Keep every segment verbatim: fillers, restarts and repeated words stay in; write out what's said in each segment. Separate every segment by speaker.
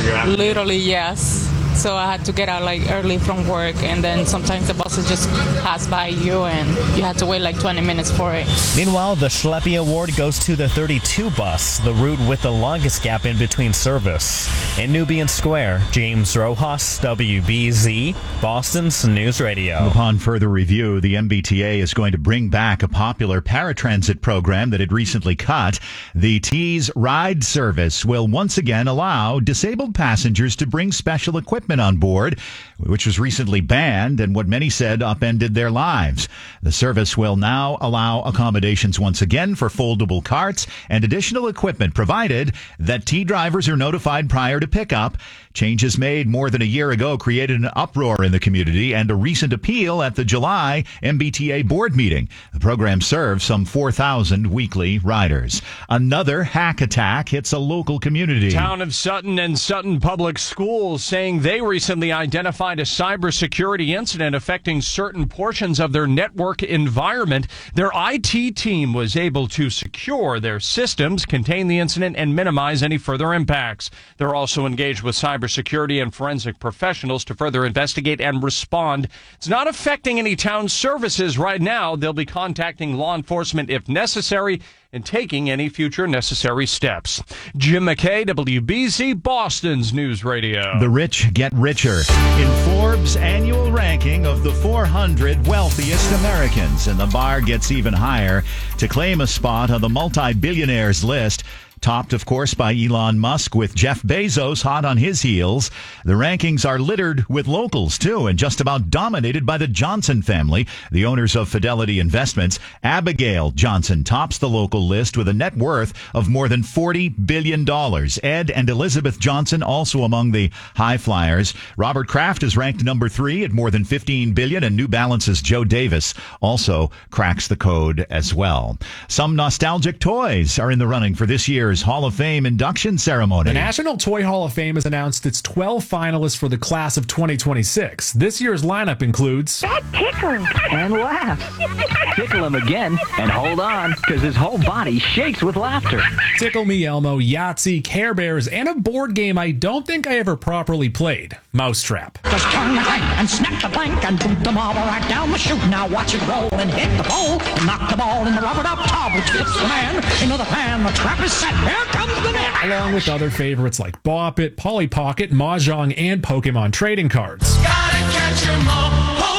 Speaker 1: you're out?
Speaker 2: Literally, yes. So I had to get out like early from work, and then sometimes the buses just pass by you and you had to wait like twenty minutes for it.
Speaker 3: Meanwhile, the Schleppe Award goes to the thirty-two bus, the route with the longest gap in between service. In Nubian Square, James Rojas, W B Z, Boston's News Radio.
Speaker 4: Upon further review, the M B T A is going to bring back a popular paratransit program that had recently cut. The T's Ride service will once again allow disabled passengers to bring special equipment on board, which was recently banned and what many said upended their lives. The service will now allow accommodations once again for foldable carts and additional equipment, provided that T drivers are notified prior to pickup. Changes made more than a year ago created an uproar in the community and a recent appeal at the July M B T A board meeting. The program serves some four thousand weekly riders. Another hack attack hits a local community.
Speaker 5: Town of Sutton and Sutton Public Schools saying they recently identified a cybersecurity incident affecting certain portions of their network environment. Their I T team was able to secure their systems, contain the incident, and minimize any further impacts. They're also engaged with cybersecurity and forensic professionals to further investigate and respond. It's not affecting any town services right now. They'll be contacting law enforcement if necessary and taking any future necessary steps. Jim McKay, W B Z, Boston's News Radio.
Speaker 4: The rich get richer. In Forbes' annual ranking of the four hundred wealthiest Americans, and the bar gets even higher to claim a spot on the multi-billionaires list. Topped, of course, by Elon Musk, with Jeff Bezos hot on his heels. The rankings are littered with locals, too, and just about dominated by the Johnson family, the owners of Fidelity Investments. Abigail Johnson tops the local list with a net worth of more than forty billion dollars. Ed and Elizabeth Johnson also among the high flyers. Robert Kraft is ranked number three at more than fifteen billion dollars, and New Balance's Joe Davis also cracks the code as well. Some nostalgic toys are in the running for this year's Hall of Fame induction ceremony.
Speaker 6: The National Toy Hall of Fame has announced its twelve finalists for the class of twenty twenty-six. This year's lineup includes...
Speaker 7: That tickles and laughs. Tickle him again and hold on, because his whole body shakes with laughter.
Speaker 6: Tickle Me Elmo, Yahtzee, Care Bears, and a board game I don't think I ever properly played, Mousetrap.
Speaker 8: Just turn the crank and snap the plank and boot the marble right down the chute. Now watch it roll and hit the pole and knock the ball in the rubber duck tub, which fits the man into the pan. The trap is set. Here comes the net.
Speaker 6: Along with other favorites like Bop It, Polly Pocket, Mahjong, and Pokemon trading cards.
Speaker 8: Gotta catch 'em all,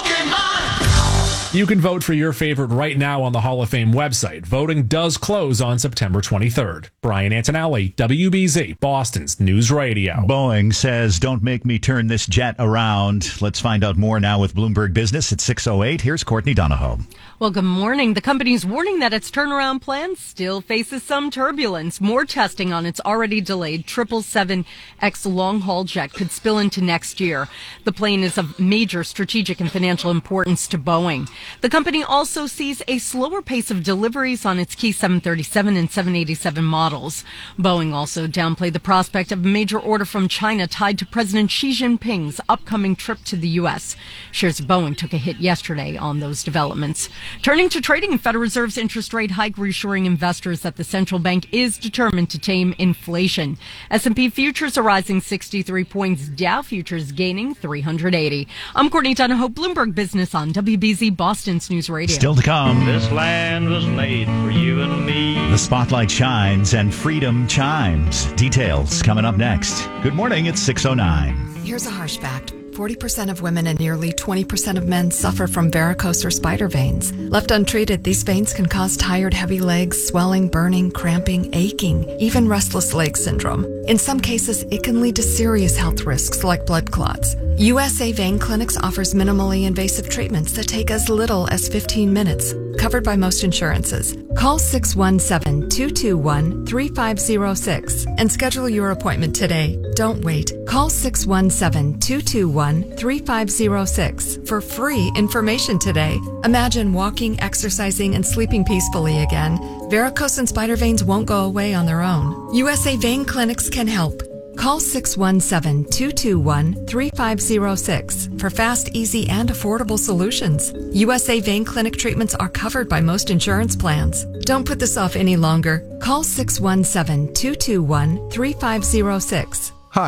Speaker 8: Pokemon.
Speaker 6: You can vote for your favorite right now on the Hall of Fame website. Voting does close on September twenty-third. Brian Antonelli, W B Z, Boston's News Radio.
Speaker 4: Boeing says, don't make me turn this jet around. Let's find out more now with Bloomberg Business at six oh eight. Here's Courtney Donahoe.
Speaker 9: Well, good morning. The company's warning that its turnaround plan still faces some turbulence. More testing on its already delayed triple seven X long-haul jet could spill into next year. The plane is of major strategic and financial importance to Boeing. The company also sees a slower pace of deliveries on its key seven thirty-seven and seven eighty-seven models. Boeing also downplayed the prospect of a major order from China tied to President Xi Jinping's upcoming trip to the U S. Shares of Boeing took a hit yesterday on those developments. Turning to trading, Federal Reserve's interest rate hike reassuring investors that the central bank is determined to tame inflation. S and P futures are rising sixty-three points, Dow futures gaining three hundred eighty. I'm Courtney Donahoe, Bloomberg Business on W B Z, Boston's News Radio.
Speaker 4: Still to come.
Speaker 1: This land was made for you and me.
Speaker 4: The spotlight shines and freedom chimes. Details coming up next. Good morning, it's six oh nine.
Speaker 10: Here's a harsh fact. forty percent of women and nearly twenty percent of men suffer from varicose or spider veins. Left untreated, these veins can cause tired, heavy legs, swelling, burning, cramping, aching, even restless leg syndrome. In some cases, it can lead to serious health risks like blood clots. U S A Vein Clinics offers minimally invasive treatments that take as little as fifteen minutes, covered by most insurances. Call six one seven, two two one, three five zero six and schedule your appointment today. Don't wait. Call six one seven, two two one, three five zero six for free information today. Imagine walking, exercising, and sleeping peacefully again. Varicose and spider veins won't go away on their own. U S A Vein Clinics can help. Call six one seven, two two one, three five zero six for fast, easy, and affordable solutions. U S A Vein Clinic treatments are covered by most insurance plans. Don't put this off any longer. Call six one seven, two two one, three five zero six.
Speaker 11: Hi,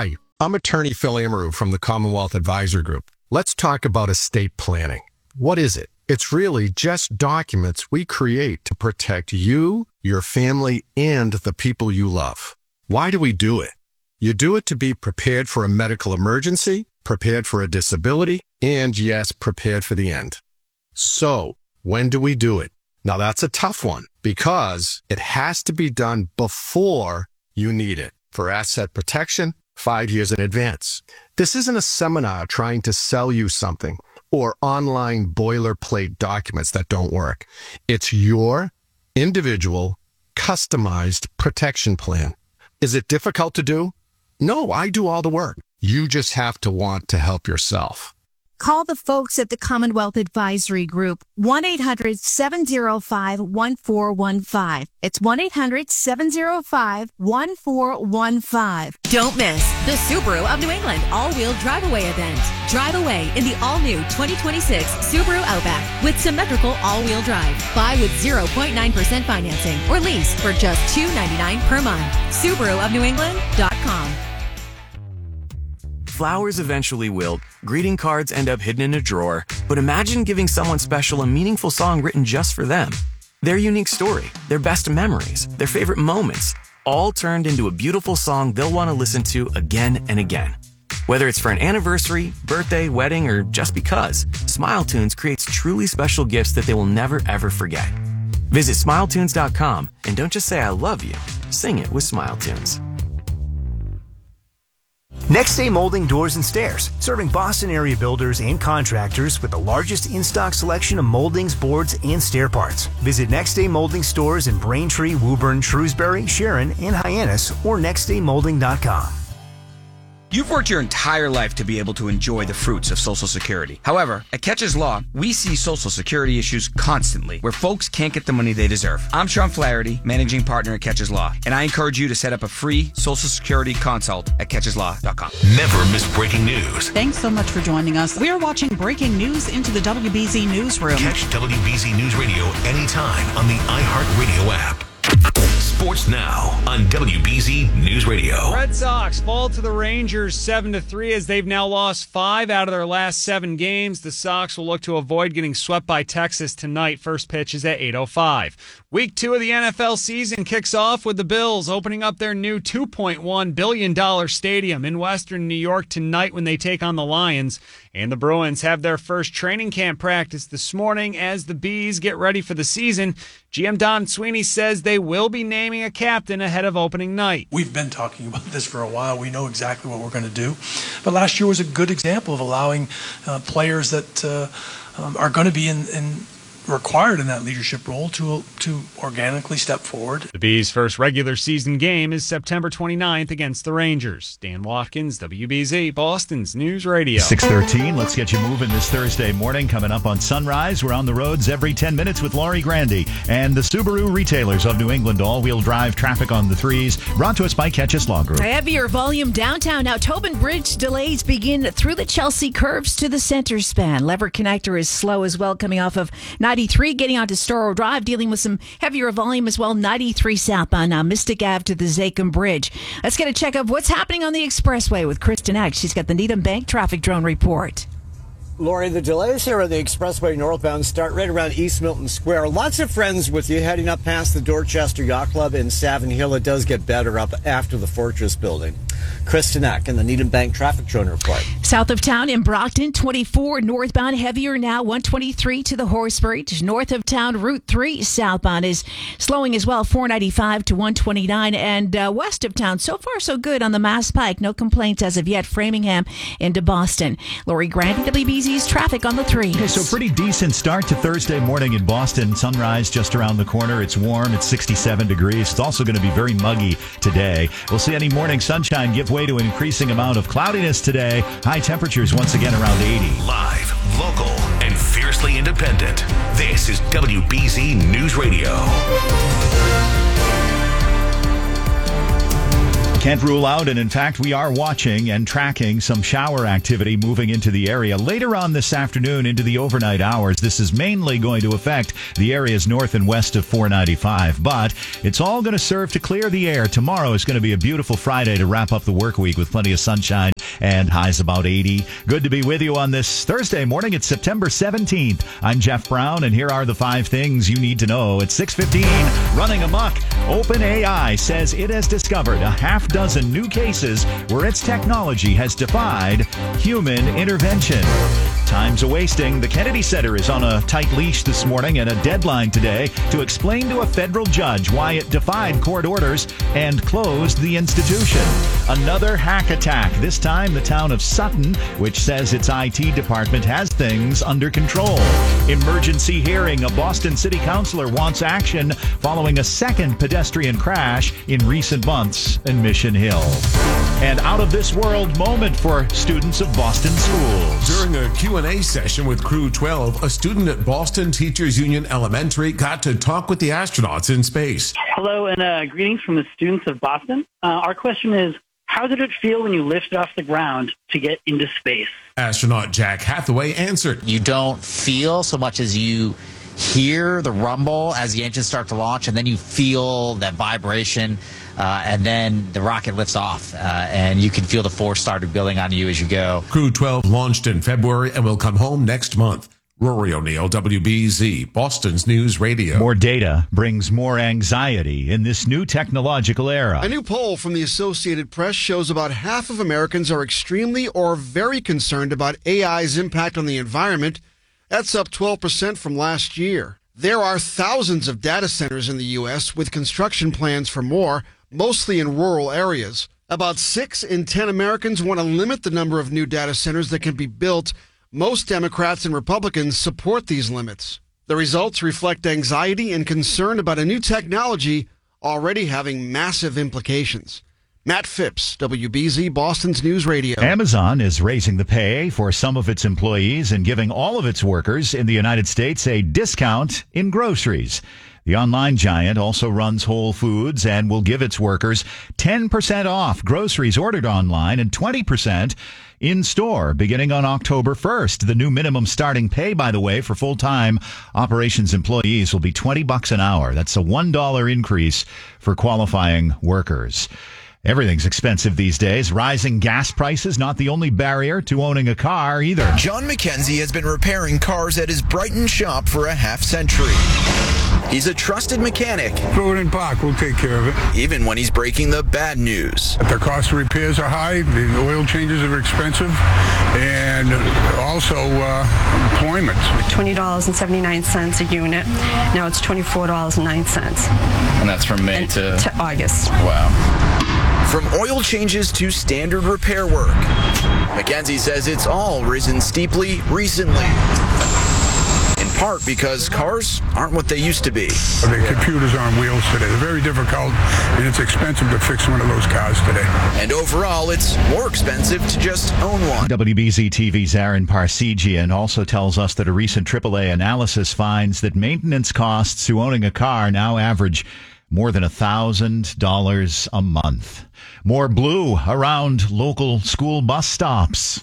Speaker 11: I'm attorney Phil Amaru from the Commonwealth Advisory Group. Let's talk about estate planning. What is it? It's really just documents we create to protect you, your family, and the people you love. Why do we do it? You do it to be prepared for a medical emergency, prepared for a disability, and yes, prepared for the end. So, when do we do it? Now that's a tough one because it has to be done before you need it. For asset protection, five years in advance. This isn't a seminar trying to sell you something or online boilerplate documents that don't work. It's your individual, customized protection plan. Is it difficult to do? No, I do all the work. You just have to want to help yourself.
Speaker 12: Call the folks at the Commonwealth Advisory Group, one eight hundred seven oh five one four one five. It's one eight hundred seven oh five one four one five.
Speaker 13: Don't miss the Subaru of New England all-wheel drive-away event. Drive away in the all-new twenty twenty-six Subaru Outback with symmetrical all-wheel drive. Buy with zero point nine percent financing or lease for just two hundred ninety-nine dollars per month. Subaru of New England dot com.
Speaker 14: Flowers eventually wilt, greeting cards end up hidden in a drawer, but imagine giving someone special a meaningful song written just for them. Their unique story, their best memories, their favorite moments, all turned into a beautiful song they'll want to listen to again and again. Whether it's for an anniversary, birthday, wedding, or just because, Smile Tunes creates truly special gifts that they will never ever forget. Visit smile tunes dot com and don't just say I love you, sing it with Smile Tunes.
Speaker 15: Next Day Molding Doors and Stairs, serving Boston area builders and contractors with the largest in-stock selection of moldings, boards, and stair parts. Visit Next Day Molding stores in Braintree, Woburn, Shrewsbury, Sharon, and Hyannis, or next day molding dot com.
Speaker 16: You've worked your entire life to be able to enjoy the fruits of Social Security. However, at Catches Law, we see Social Security issues constantly where folks can't get the money they deserve. I'm Sean Flaherty, managing partner at Catches Law, and I encourage you to set up a free Social Security consult at catches law dot com.
Speaker 17: Never miss breaking news.
Speaker 18: Thanks so much for joining us. We are watching breaking news into the W B Z Newsroom.
Speaker 17: Catch W B Z News Radio anytime on the iHeartRadio app. Sports now on W B Z News Radio.
Speaker 5: Red Sox fall to the Rangers seven to three as they've now lost five out of their last seven games. The Sox will look to avoid getting swept by Texas tonight. First pitch is at eight oh five. Week two of the N F L season kicks off with the Bills opening up their new two point one billion dollars stadium in Western New York tonight when they take on the Lions. And the Bruins have their first training camp practice this morning as the Bees get ready for the season. G M Don Sweeney says they will be naming a captain ahead of opening night.
Speaker 19: We've been talking about this for a while. We know exactly what we're going to do. But last year was a good example of allowing uh, players that uh, um, are going to be in, in required in that leadership role to to organically step forward.
Speaker 5: The Bees' first regular season game is September twenty-ninth against the Rangers. Dan Watkins, W B Z, Boston's News Radio.
Speaker 4: six thirteen, let's get you moving this Thursday morning. Coming up on Sunrise, we're on the roads every ten minutes with Laurie Grandy and the Subaru retailers of New England. All-wheel drive traffic on the threes, brought to us by Catches Law Group.
Speaker 20: A heavier volume downtown. Now, Tobin Bridge delays begin through the Chelsea curves to the center span. Lever connector is slow as well, coming off of ninety-three, getting onto Storrow Drive, dealing with some heavier volume as well. ninety-three southbound now, Mystic Avenue to the Zachem Bridge. Let's get a check of what's happening on the expressway with Kristen Eck. She's got the Needham Bank traffic drone report.
Speaker 21: Lori, the delays here on the expressway northbound start right around East Milton Square. Lots of friends with you heading up past the Dorchester Yacht Club in Savin Hill. It does get better up after the Fortress building. Kristen Eck in the Needham Bank traffic drone report.
Speaker 20: South of town in Brockton, twenty-four northbound, heavier now, one twenty-three to the Horse Bridge. North of town, Route three southbound is slowing as well, four ninety-five to one twenty-nine. And uh, west of town, so far so good on the Mass Pike. No complaints as of yet, Framingham into Boston. Lori Grandy, W B Z's traffic on the threes.
Speaker 4: Okay, so pretty decent start to Thursday morning in Boston. Sunrise just around the corner. It's warm. It's sixty-seven degrees. It's also going to be very muggy today. We'll see any morning sunshine give way to an increasing amount of cloudiness today. High temperatures once again around eighty.
Speaker 17: Live, local, and fiercely independent. This is W B Z News Radio.
Speaker 4: Can't rule out, and in fact, we are watching and tracking some shower activity moving into the area later on this afternoon into the overnight hours. This is mainly going to affect the areas north and west of four ninety-five, but it's all going to serve to clear the air. Tomorrow is going to be a beautiful Friday to wrap up the work week with plenty of sunshine and highs about eighty. Good to be with you on this Thursday morning. It's September seventeenth. I'm Jeff Brown, and here are the five things you need to know. At six fifteen, running amok, OpenAI says it has discovered a half dozen new cases where its technology has defied human intervention. Time's a-wasting. The Kennedy Center is on a tight leash this morning and a deadline today to explain to a federal judge why it defied court orders and closed the institution. Another hack attack, this time the town of Sutton, which says its I T department has things under control. Emergency hearing. A Boston city councilor wants action following a second pedestrian crash in recent months in Mission Hill. And out-of-this-world moment for students of Boston schools.
Speaker 2: During a Q and A session with Crew twelve, a student at Boston Teachers Union Elementary got to talk with the astronauts in space.
Speaker 22: Hello, and uh, greetings from the students of Boston. Uh, our question is, how did it feel when you lifted off the ground to get into space?
Speaker 2: Astronaut Jack Hathaway answered.
Speaker 23: You don't feel so much as you hear the rumble as the engines start to launch, and then you feel that vibration, uh, and then the rocket lifts off, uh, and you can feel the force started building on you as you go.
Speaker 2: Crew twelve launched in February and will come home next month. Rory O'Neill, W B Z, Boston's News Radio.
Speaker 4: More data brings more anxiety in this new technological era.
Speaker 24: A new poll from the Associated Press shows about half of Americans are extremely or very concerned about A I's impact on the environment. That's up twelve percent from last year. There are thousands of data centers in the U S with construction plans for more, mostly in rural areas. About six in ten Americans want to limit the number of new data centers that can be built. Most Democrats and Republicans support these limits. The results reflect anxiety and concern about a new technology already having massive implications. Matt Phipps, W B Z, Boston's News Radio.
Speaker 4: Amazon is raising the pay for some of its employees and giving all of its workers in the United States a discount in groceries. The online giant also runs Whole Foods and will give its workers ten percent off groceries ordered online and twenty percent in store beginning on October first. The new minimum starting pay, by the way, for full-time operations employees will be twenty bucks an hour. That's a one dollar increase for qualifying workers. Everything's expensive these days. Rising gas prices, not the only barrier to owning a car either.
Speaker 25: John McKenzie has been repairing cars at his Brighton shop for a half century. He's a trusted mechanic.
Speaker 26: Throw it in park, we'll take care of it.
Speaker 25: Even when he's breaking the bad news.
Speaker 26: The cost of repairs are high, the oil changes are expensive, and also uh, employment.
Speaker 27: twenty dollars and seventy-nine cents a unit. Now it's twenty-four dollars and nine cents.
Speaker 25: And that's from May
Speaker 27: and
Speaker 25: to...
Speaker 27: to August.
Speaker 25: Wow. From oil changes to standard repair work, McKenzie says it's all risen steeply recently. In part because cars aren't what they used to be.
Speaker 26: The computers are on wheels today. They're very difficult, and it's expensive to fix one of those cars today.
Speaker 25: And overall, it's more expensive to just own one.
Speaker 4: W B Z T V's Aaron Parsegian also tells us that a recent triple A analysis finds that maintenance costs to owning a car now average more than one thousand dollars a month. More blue around local school bus stops.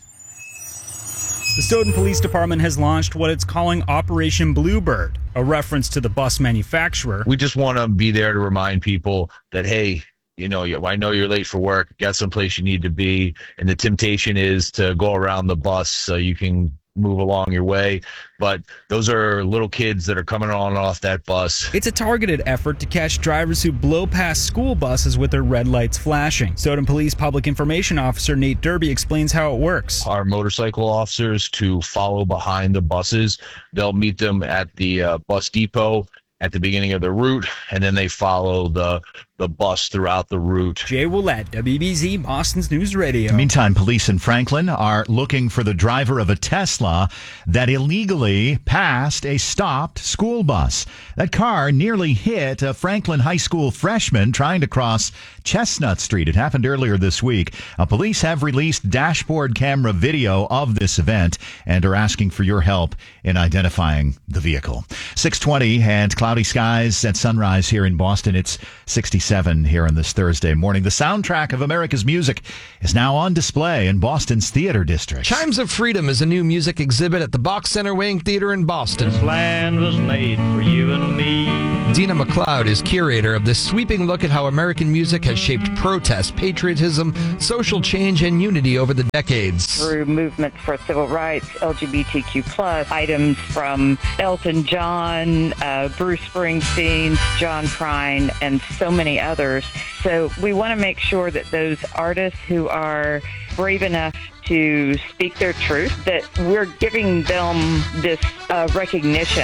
Speaker 28: The Stoughton Police Department has launched what it's calling Operation Bluebird, a reference to the bus manufacturer.
Speaker 29: We just want to be there to remind people that, hey, you know, I know you're late for work, get someplace you need to be, and the temptation is to go around the bus so you can move along your way. But those are little kids that are coming on and off that bus.
Speaker 28: It's a targeted effort to catch drivers who blow past school buses with their red lights flashing. Stoughton Police Public Information Officer Nate Derby explains how it works.
Speaker 29: Our motorcycle officers to follow behind the buses. They'll meet them at the uh, bus depot at the beginning of the route, and then they follow the the bus throughout the route.
Speaker 28: Jay Willett, W B Z, Boston's News Radio.
Speaker 4: Meantime, police in Franklin are looking for the driver of a Tesla that illegally passed a stopped school bus. That car nearly hit a Franklin High School freshman trying to cross Chestnut Street. It happened earlier this week. Uh, police have released dashboard camera video of this event and are asking for your help in identifying the vehicle. six twenty and cloudy skies at sunrise here in Boston. It's sixty-six. seven here on this Thursday morning. The soundtrack of America's music is now on display in Boston's Theater District.
Speaker 1: Chimes of Freedom is a new music exhibit at the Box Center Wing Theater in Boston.
Speaker 3: This land was made for you and me.
Speaker 1: Dina McLeod is curator of this sweeping look at how American music has shaped protest, patriotism, social change, and unity over the decades.
Speaker 6: Through movements for civil rights, L G B T Q plus, items from Elton John, uh, Bruce Springsteen, John Prine, and so many others. So we want to make sure that those artists who are brave enough to speak their truth, that we're giving them this uh, recognition.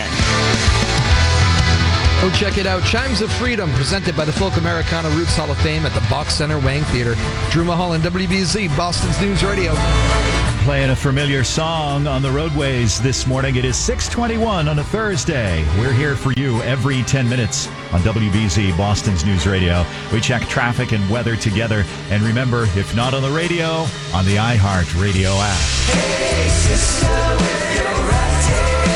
Speaker 1: Go check it out. Chimes of Freedom, presented by the Folk Americana Roots Hall of Fame at the Box Center Wang Theater. Drew Mulholland, W B Z, Boston's News Radio.
Speaker 4: Playing a familiar song on the roadways this morning. It is six twenty-one on a Thursday. We're here for you every ten minutes on W B Z, Boston's News Radio. We check traffic and weather together. And remember, if not on the radio, on the iHeart Radio app.
Speaker 17: Hey, sister, with your right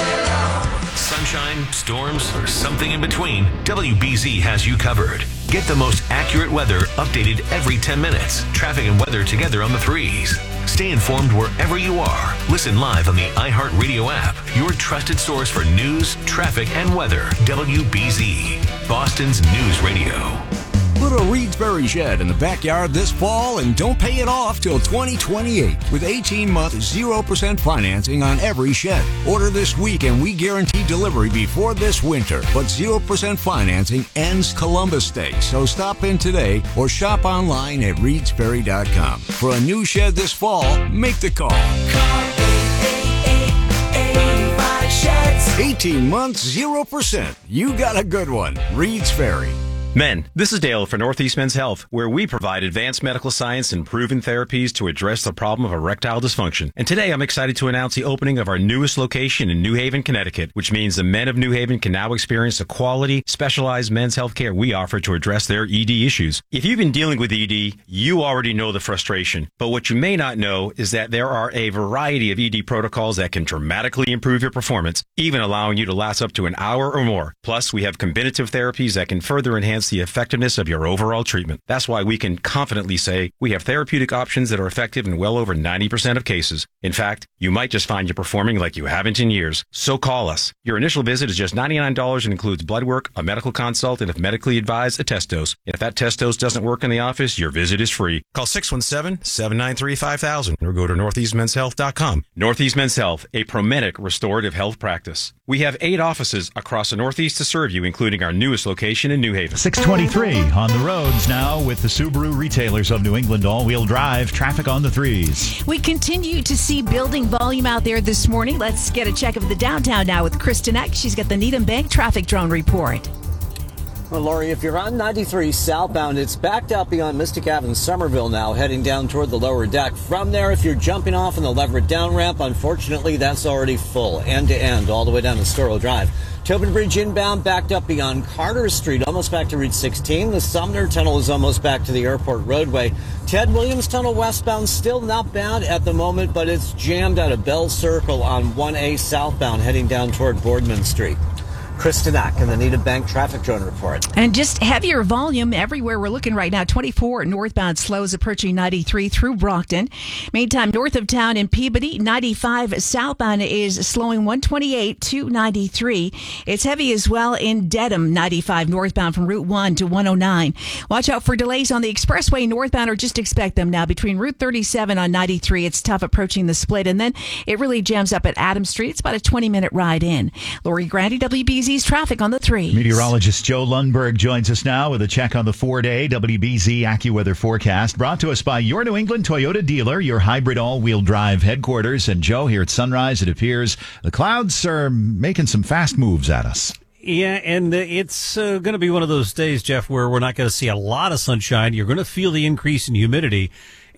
Speaker 17: tail. Sunshine, storms, or something in between, W B Z has you covered. Get the most accurate weather updated every ten minutes. Traffic and weather together on the threes. Stay informed wherever you are. Listen live on the iHeartRadio app, your trusted source for news, traffic, and weather. W B Z, Boston's News Radio.
Speaker 7: Put a Reedsbury shed in the backyard this fall and don't pay it off till twenty twenty-eight with eighteen-month zero percent financing on every shed. Order this week and we guarantee delivery before this winter. But zero percent financing ends Columbus Day, so stop in today or shop online at reedsbury dot com. For a new shed this fall, make the call. Call eight eight eight, eight five sheds. eighteen months, zero percent. You got a good one. Reed's Ferry.
Speaker 8: Men, this is Dale for Northeast Men's Health, where we provide advanced medical science and proven therapies to address the problem of erectile dysfunction. And today I'm excited to announce the opening of our newest location in New Haven, Connecticut, which means the men of New Haven can now experience the quality, specialized men's health care we offer to address their E D issues. If you've been dealing with E D, you already know the frustration. But what you may not know is that there are a variety of E D protocols that can dramatically improve your performance, even allowing you to last up to an hour or more. Plus, we have combinative therapies that can further enhance the effectiveness of your overall treatment. That's why we can confidently say we have therapeutic options that are effective in well over ninety percent of cases. In fact, you might just find you're performing like you haven't in years. So call us. Your initial visit is just ninety-nine dollars and includes blood work, a medical consult, and if medically advised, a test dose. And if that test dose doesn't work in the office, your visit is free. Call six one seven, seven nine three, five thousand or go to northeast men's health dot com. Northeast Men's Health, a Promenic restorative health practice. We have eight offices across the Northeast to serve you, including our newest location in New Haven.
Speaker 4: six twenty-three on the roads now with the Subaru retailers of New England all-wheel drive. Traffic on the threes.
Speaker 20: We continue to see building volume out there this morning. Let's get a check of the downtown now with Kristen Eck. She's got the Needham Bank traffic drone report.
Speaker 21: Well, Lori, if you're on ninety-three southbound, it's backed up beyond Mystic Avenue in Somerville now, heading down toward the lower deck. From there, if you're jumping off on the Leverett down ramp, unfortunately, that's already full, end to end, all the way down to Storrow Drive. Tobin Bridge inbound backed up beyond Carter Street, almost back to Route sixteen. The Sumner Tunnel is almost back to the airport roadway. Ted Williams Tunnel westbound still not bad at the moment, but it's jammed out of Bell Circle on one A southbound, heading down toward Boardman Street. Kristen Ack in the Needham Bank traffic drone report.
Speaker 20: And just heavier volume everywhere we're looking right now. twenty-four northbound slows approaching ninety-three through Brockton. Meantime, north of town in Peabody, ninety-five southbound is slowing one twenty-eight to ninety-three. It's heavy as well in Dedham, ninety-five northbound from Route one to one oh nine. Watch out for delays on the expressway northbound, or just expect them now. Between Route thirty-seven on ninety-three, it's tough approaching the split. And then it really jams up at Adams Street. It's about a twenty-minute ride in. Lori Grandi, W B Z traffic on the threes.
Speaker 4: Meteorologist Joe Lundberg joins us now with a check on the four-day W B Z AccuWeather forecast, brought to us by your New England Toyota dealer, your hybrid all-wheel drive headquarters. And Joe, here at Sunrise, it appears the clouds are making some fast moves at us.
Speaker 9: Yeah, and it's uh, going to be one of those days, Jeff, where we're not going to see a lot of sunshine. You're going to feel the increase in humidity.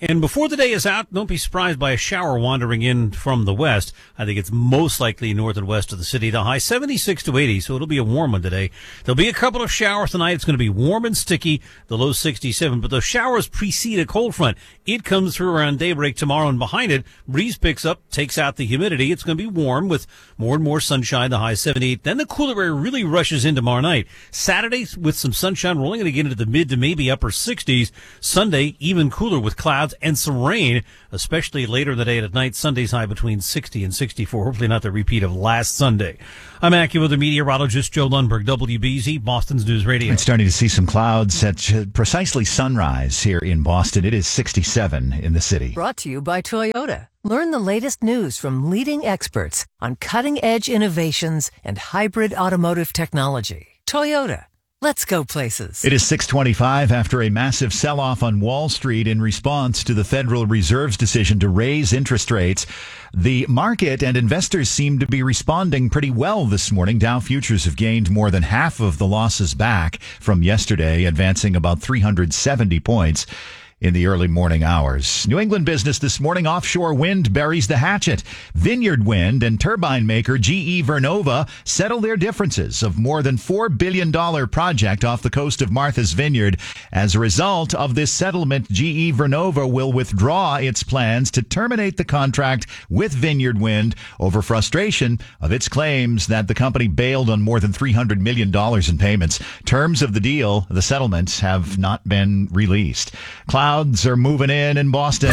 Speaker 9: And before the day is out, don't be surprised by a shower wandering in from the west. I think it's most likely north and west of the city. The high seventy-six to eighty, so it'll be a warm one today. There'll be a couple of showers tonight. It's going to be warm and sticky, the low sixty-seven. But those showers precede a cold front. It comes through around daybreak tomorrow, and behind it, breeze picks up, takes out the humidity. It's going to be warm with more and more sunshine, the high seventy-eight. Then the cooler air really rushes in tomorrow night. Saturday, with some sunshine, we're only going to get into the mid to maybe upper sixties. Sunday, even cooler with clouds and some rain, especially later in the day and at night. Sunday's high between sixty and sixty-four. Hopefully not the repeat of last Sunday. I'm AccuWeather meteorologist Joe Lundberg, W B Z, Boston's News Radio.
Speaker 4: It's starting to see some clouds at precisely sunrise here in Boston. It is sixty-seven in the city.
Speaker 10: Brought to you by Toyota. Learn the latest news from leading experts on cutting-edge innovations and hybrid automotive technology. Toyota. Let's go places.
Speaker 4: It is six twenty-five after a massive sell-off on Wall Street in response to the Federal Reserve's decision to raise interest rates. The market and investors seem to be responding pretty well this morning. Dow futures have gained more than half of the losses back from yesterday, advancing about three hundred seventy points in the early morning hours. New England business this morning, offshore wind buries the hatchet. Vineyard Wind and turbine maker G E Vernova settle their differences of more than four billion dollars project off the coast of Martha's Vineyard. As a result of this settlement, G E Vernova will withdraw its plans to terminate the contract with Vineyard Wind over frustration of its claims that the company bailed on more than three hundred million dollars in payments. Terms of the deal, the settlements, have not been released. Cloud Clouds are moving in in Boston.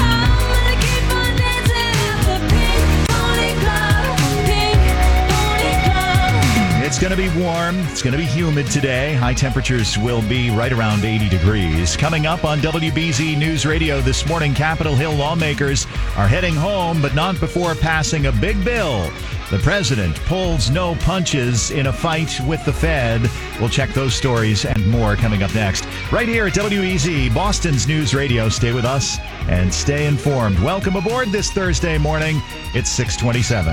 Speaker 4: It's going to be warm. It's going to be humid today. High temperatures will be right around eighty degrees. Coming up on W B Z News Radio this morning, Capitol Hill lawmakers are heading home, but not before passing a big bill. The president pulls no punches in a fight with the Fed. We'll check those stories and more coming up next. Right here at W E Z, Boston's News Radio. Stay with us and stay informed. Welcome aboard this Thursday morning. It's six twenty-seven.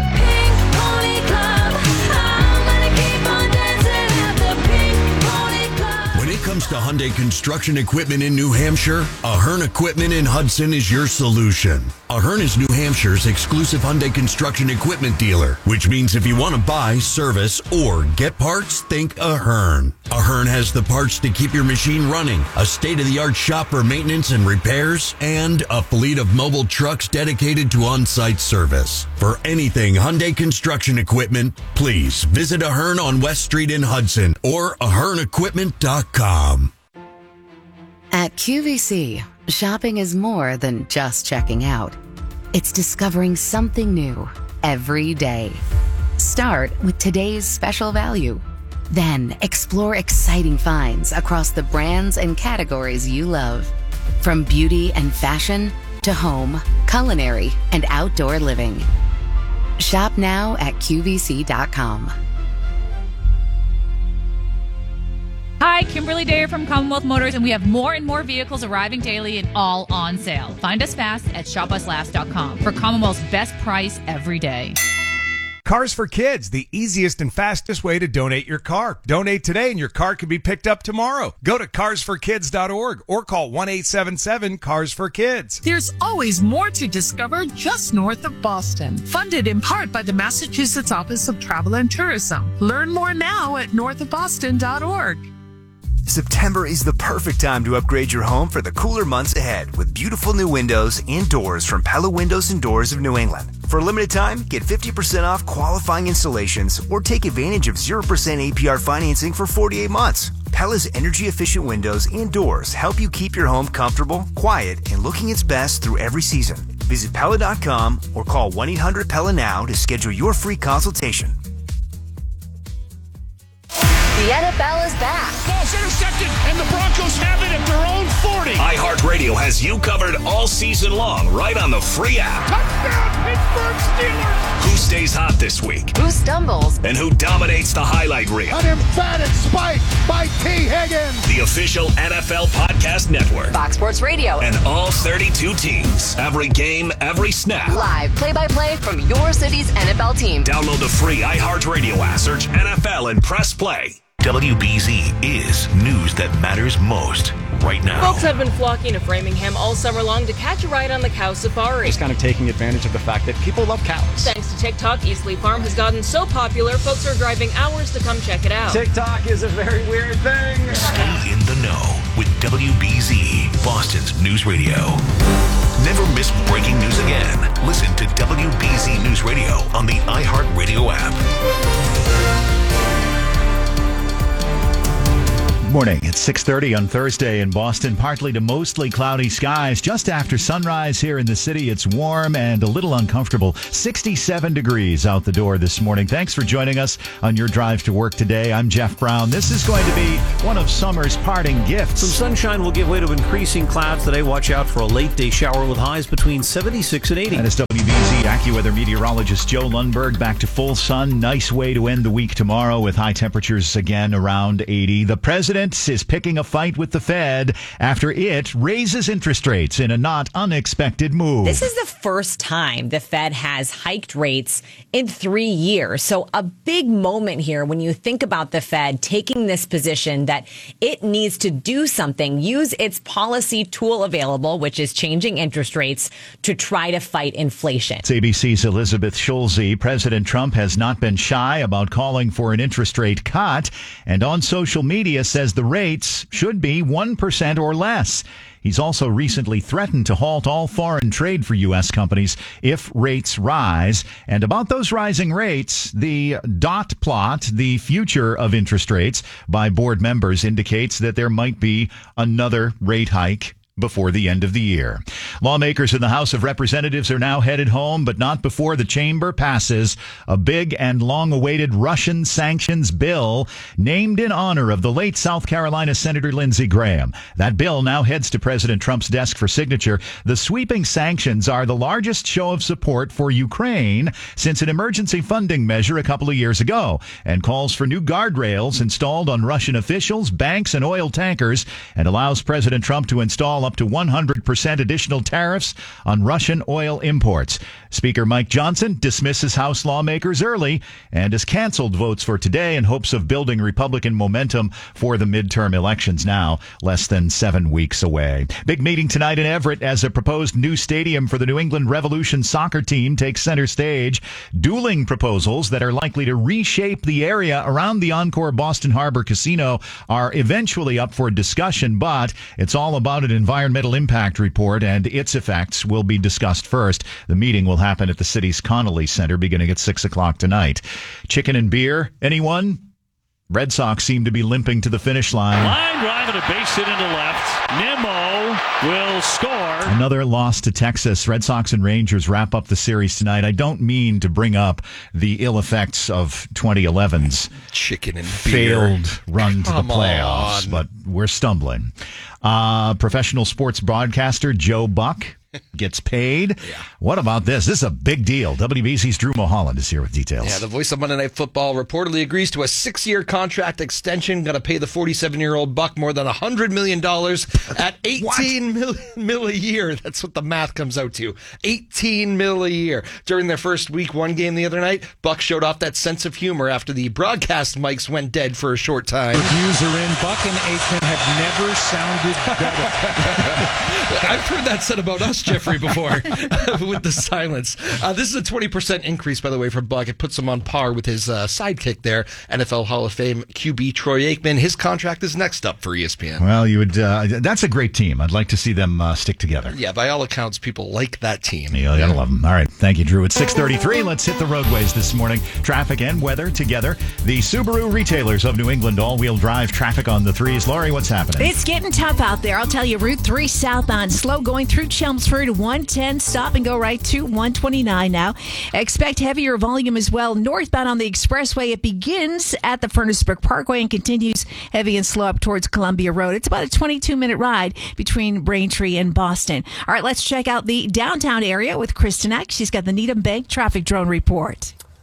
Speaker 11: When it comes to Hyundai construction equipment in New Hampshire, Ahern Equipment in Hudson is your solution. Ahern is New Hampshire's exclusive Hyundai construction equipment dealer, which means if you want to buy, service, or get parts, think Ahern. Ahern has the parts to keep your machine running, a state-of-the-art shop for maintenance and repairs, and a fleet of mobile trucks dedicated to on-site service. For anything Hyundai construction equipment, please visit Ahern on West Street in Hudson or ahern equipment dot com.
Speaker 12: At Q V C, shopping is more than just checking out. It's discovering something new every day. Start with today's special value. Then explore exciting finds across the brands and categories you love. From beauty and fashion to home, culinary, and outdoor living. Shop now at Q V C dot com.
Speaker 13: Hi, Kimberly Dayer from Commonwealth Motors, and we have more and more vehicles arriving daily and all on sale. Find us fast at shop us last dot com for Commonwealth's best price every day.
Speaker 14: Cars for Kids, the easiest and fastest way to donate your car. Donate today and your car can be picked up tomorrow. Go to cars for kids dot org or call one eight seven seven cars for kids.
Speaker 15: There's always more to discover just north of Boston. Funded in part by the Massachusetts Office of Travel and Tourism. Learn more now at north of boston dot org.
Speaker 16: September is the perfect time to upgrade your home for the cooler months ahead with beautiful new windows and doors from Pella Windows and Doors of New England. For a limited time, get fifty percent off qualifying installations or take advantage of zero percent A P R financing for forty-eight months. Pella's energy-efficient windows and doors help you keep your home comfortable, quiet, and looking its best through every season. Visit Pella dot com or call one eight hundred Pella now to schedule your free consultation.
Speaker 18: The N F L is back.
Speaker 19: Ball's intercepted, and the Broncos have it at their own forty.
Speaker 17: iHeartRadio has you covered all season long, right on the free app.
Speaker 19: Touchdown, Pittsburgh Steelers!
Speaker 17: Who stays hot this week?
Speaker 18: Who stumbles?
Speaker 17: And who dominates the highlight reel?
Speaker 19: An emphatic spike by T. Higgins.
Speaker 17: The official N F L Podcast Network.
Speaker 18: Fox Sports Radio.
Speaker 17: And all thirty-two teams. Every game, every snap.
Speaker 18: Live play-by-play from your city's N F L team.
Speaker 17: Download the free iHeartRadio app, search N F L, and press play. W B Z is news that matters most right now.
Speaker 2: Folks have been flocking to Framingham all summer long to catch a ride on the cow safari.
Speaker 5: Just kind of taking advantage of the fact that people love cows.
Speaker 2: Thanks to TikTok, Eastleigh Farm has gotten so popular, folks are driving hours to come check it out.
Speaker 5: TikTok is a very weird thing.
Speaker 17: Stay in the know with W B Z, Boston's news radio. Never miss breaking news again. Listen to W B Z News Radio on the iHeartRadio app.
Speaker 4: Morning. It's six thirty on Thursday in Boston. Partly to mostly cloudy skies. Just after sunrise here in the city, it's warm and a little uncomfortable. sixty-seven degrees out the door this morning. Thanks for joining us on your drive to work today. I'm Jeff Brown. This is going to be one of summer's parting gifts.
Speaker 9: Some sunshine will give way to increasing clouds today. Watch out for a late day shower with highs between seventy-six and eighty.
Speaker 4: That is W B Z AccuWeather meteorologist Joe Lundberg. Back to full sun. Nice way to end the week tomorrow with high temperatures again around eighty. The president is picking a fight with the Fed after it raises interest rates in a not unexpected move.
Speaker 22: This is the first time the Fed has hiked rates in three years. So a big moment here when you think about the Fed taking this position that it needs to do something, use its policy tool available, which is changing interest rates, to try to fight inflation.
Speaker 4: It's A B C's Elizabeth Schulze. President Trump has not been shy about calling for an interest rate cut, and on social media says the rates should be one percent or less. He's also recently threatened to halt all foreign trade for U S companies if rates rise. And about those rising rates, the dot plot, the future of interest rates by board members, indicates that there might be another rate hike before the end of the year. Lawmakers in the House of Representatives are now headed home, but not before the chamber passes a big and long-awaited Russian sanctions bill named in honor of the late South Carolina Senator Lindsey Graham. That bill now heads to President Trump's desk for signature. The sweeping sanctions are the largest show of support for Ukraine since an emergency funding measure a couple of years ago, and calls for new guardrails installed on Russian officials, banks, and oil tankers, and allows President Trump to install up to one hundred percent additional tariffs on Russian oil imports. Speaker Mike Johnson dismisses House lawmakers early and has canceled votes for today in hopes of building Republican momentum for the midterm elections, now less than seven weeks away. Big meeting tonight in Everett as a proposed new stadium for the New England Revolution soccer team takes center stage. Dueling proposals that are likely to reshape the area around the Encore Boston Harbor Casino are eventually up for discussion, but it's all about an environmental Environmental Impact Report, and its effects will be discussed first. The meeting will happen at the city's Connolly Center beginning at six o'clock tonight. Chicken and beer, anyone? Red Sox seem to be limping to the finish line.
Speaker 19: Line drive and a base hit into left. Nimmo will score.
Speaker 4: Another loss to Texas. Red Sox and Rangers wrap up the series tonight. I don't mean to bring up the ill effects of twenty eleven's
Speaker 1: chicken and beer
Speaker 4: failed run to
Speaker 1: Come
Speaker 4: the playoffs,
Speaker 1: on.
Speaker 4: but we're stumbling. Uh, professional sports broadcaster Joe Buck gets paid. Yeah. What about this? This is a big deal. W B C's Drew Mulholland is here with details.
Speaker 1: Yeah, the voice of Monday Night Football reportedly agrees to a six-year contract extension. Going to pay the forty-seven-year-old Buck more than one hundred million dollars at eighteen mil, mil a year. That's what the math comes out to. eighteen mil a year. During their first week one game the other night, Buck showed off that sense of humor after the broadcast mics went dead for a short time.
Speaker 23: Reviews are in. Buck and Aikman have never sounded better.
Speaker 1: I've heard that said about us, Jeffrey, before with the silence. Uh, this is a twenty percent increase, by the way, for Buck. It puts him on par with his uh, sidekick there, N F L Hall of Fame Q B Troy Aikman. His contract is next up for E S P N.
Speaker 4: Well, you would. Uh, that's a great team. I'd like to see them uh, stick together.
Speaker 1: Yeah, by all accounts, people like that team.
Speaker 4: Yeah, you gotta love them. All right, thank you, Drew. It's six thirty-three. Let's hit the roadways this morning. Traffic and weather together. The Subaru retailers of New England all-wheel drive traffic on the threes. Laurie, what's happening?
Speaker 20: It's getting tough out there. I'll tell you, Route three southbound, slow going through Chelmsford, one ten, stop and go right to one twenty-nine now. Expect heavier volume as well. Northbound on the expressway, it begins at the Furnace Brook Parkway and continues heavy and slow up towards Columbia Road. It's about a twenty-two minute ride between Braintree and Boston. All right, let's check out the downtown area with Kristen Eck. She's got the Needham Bank traffic drone report.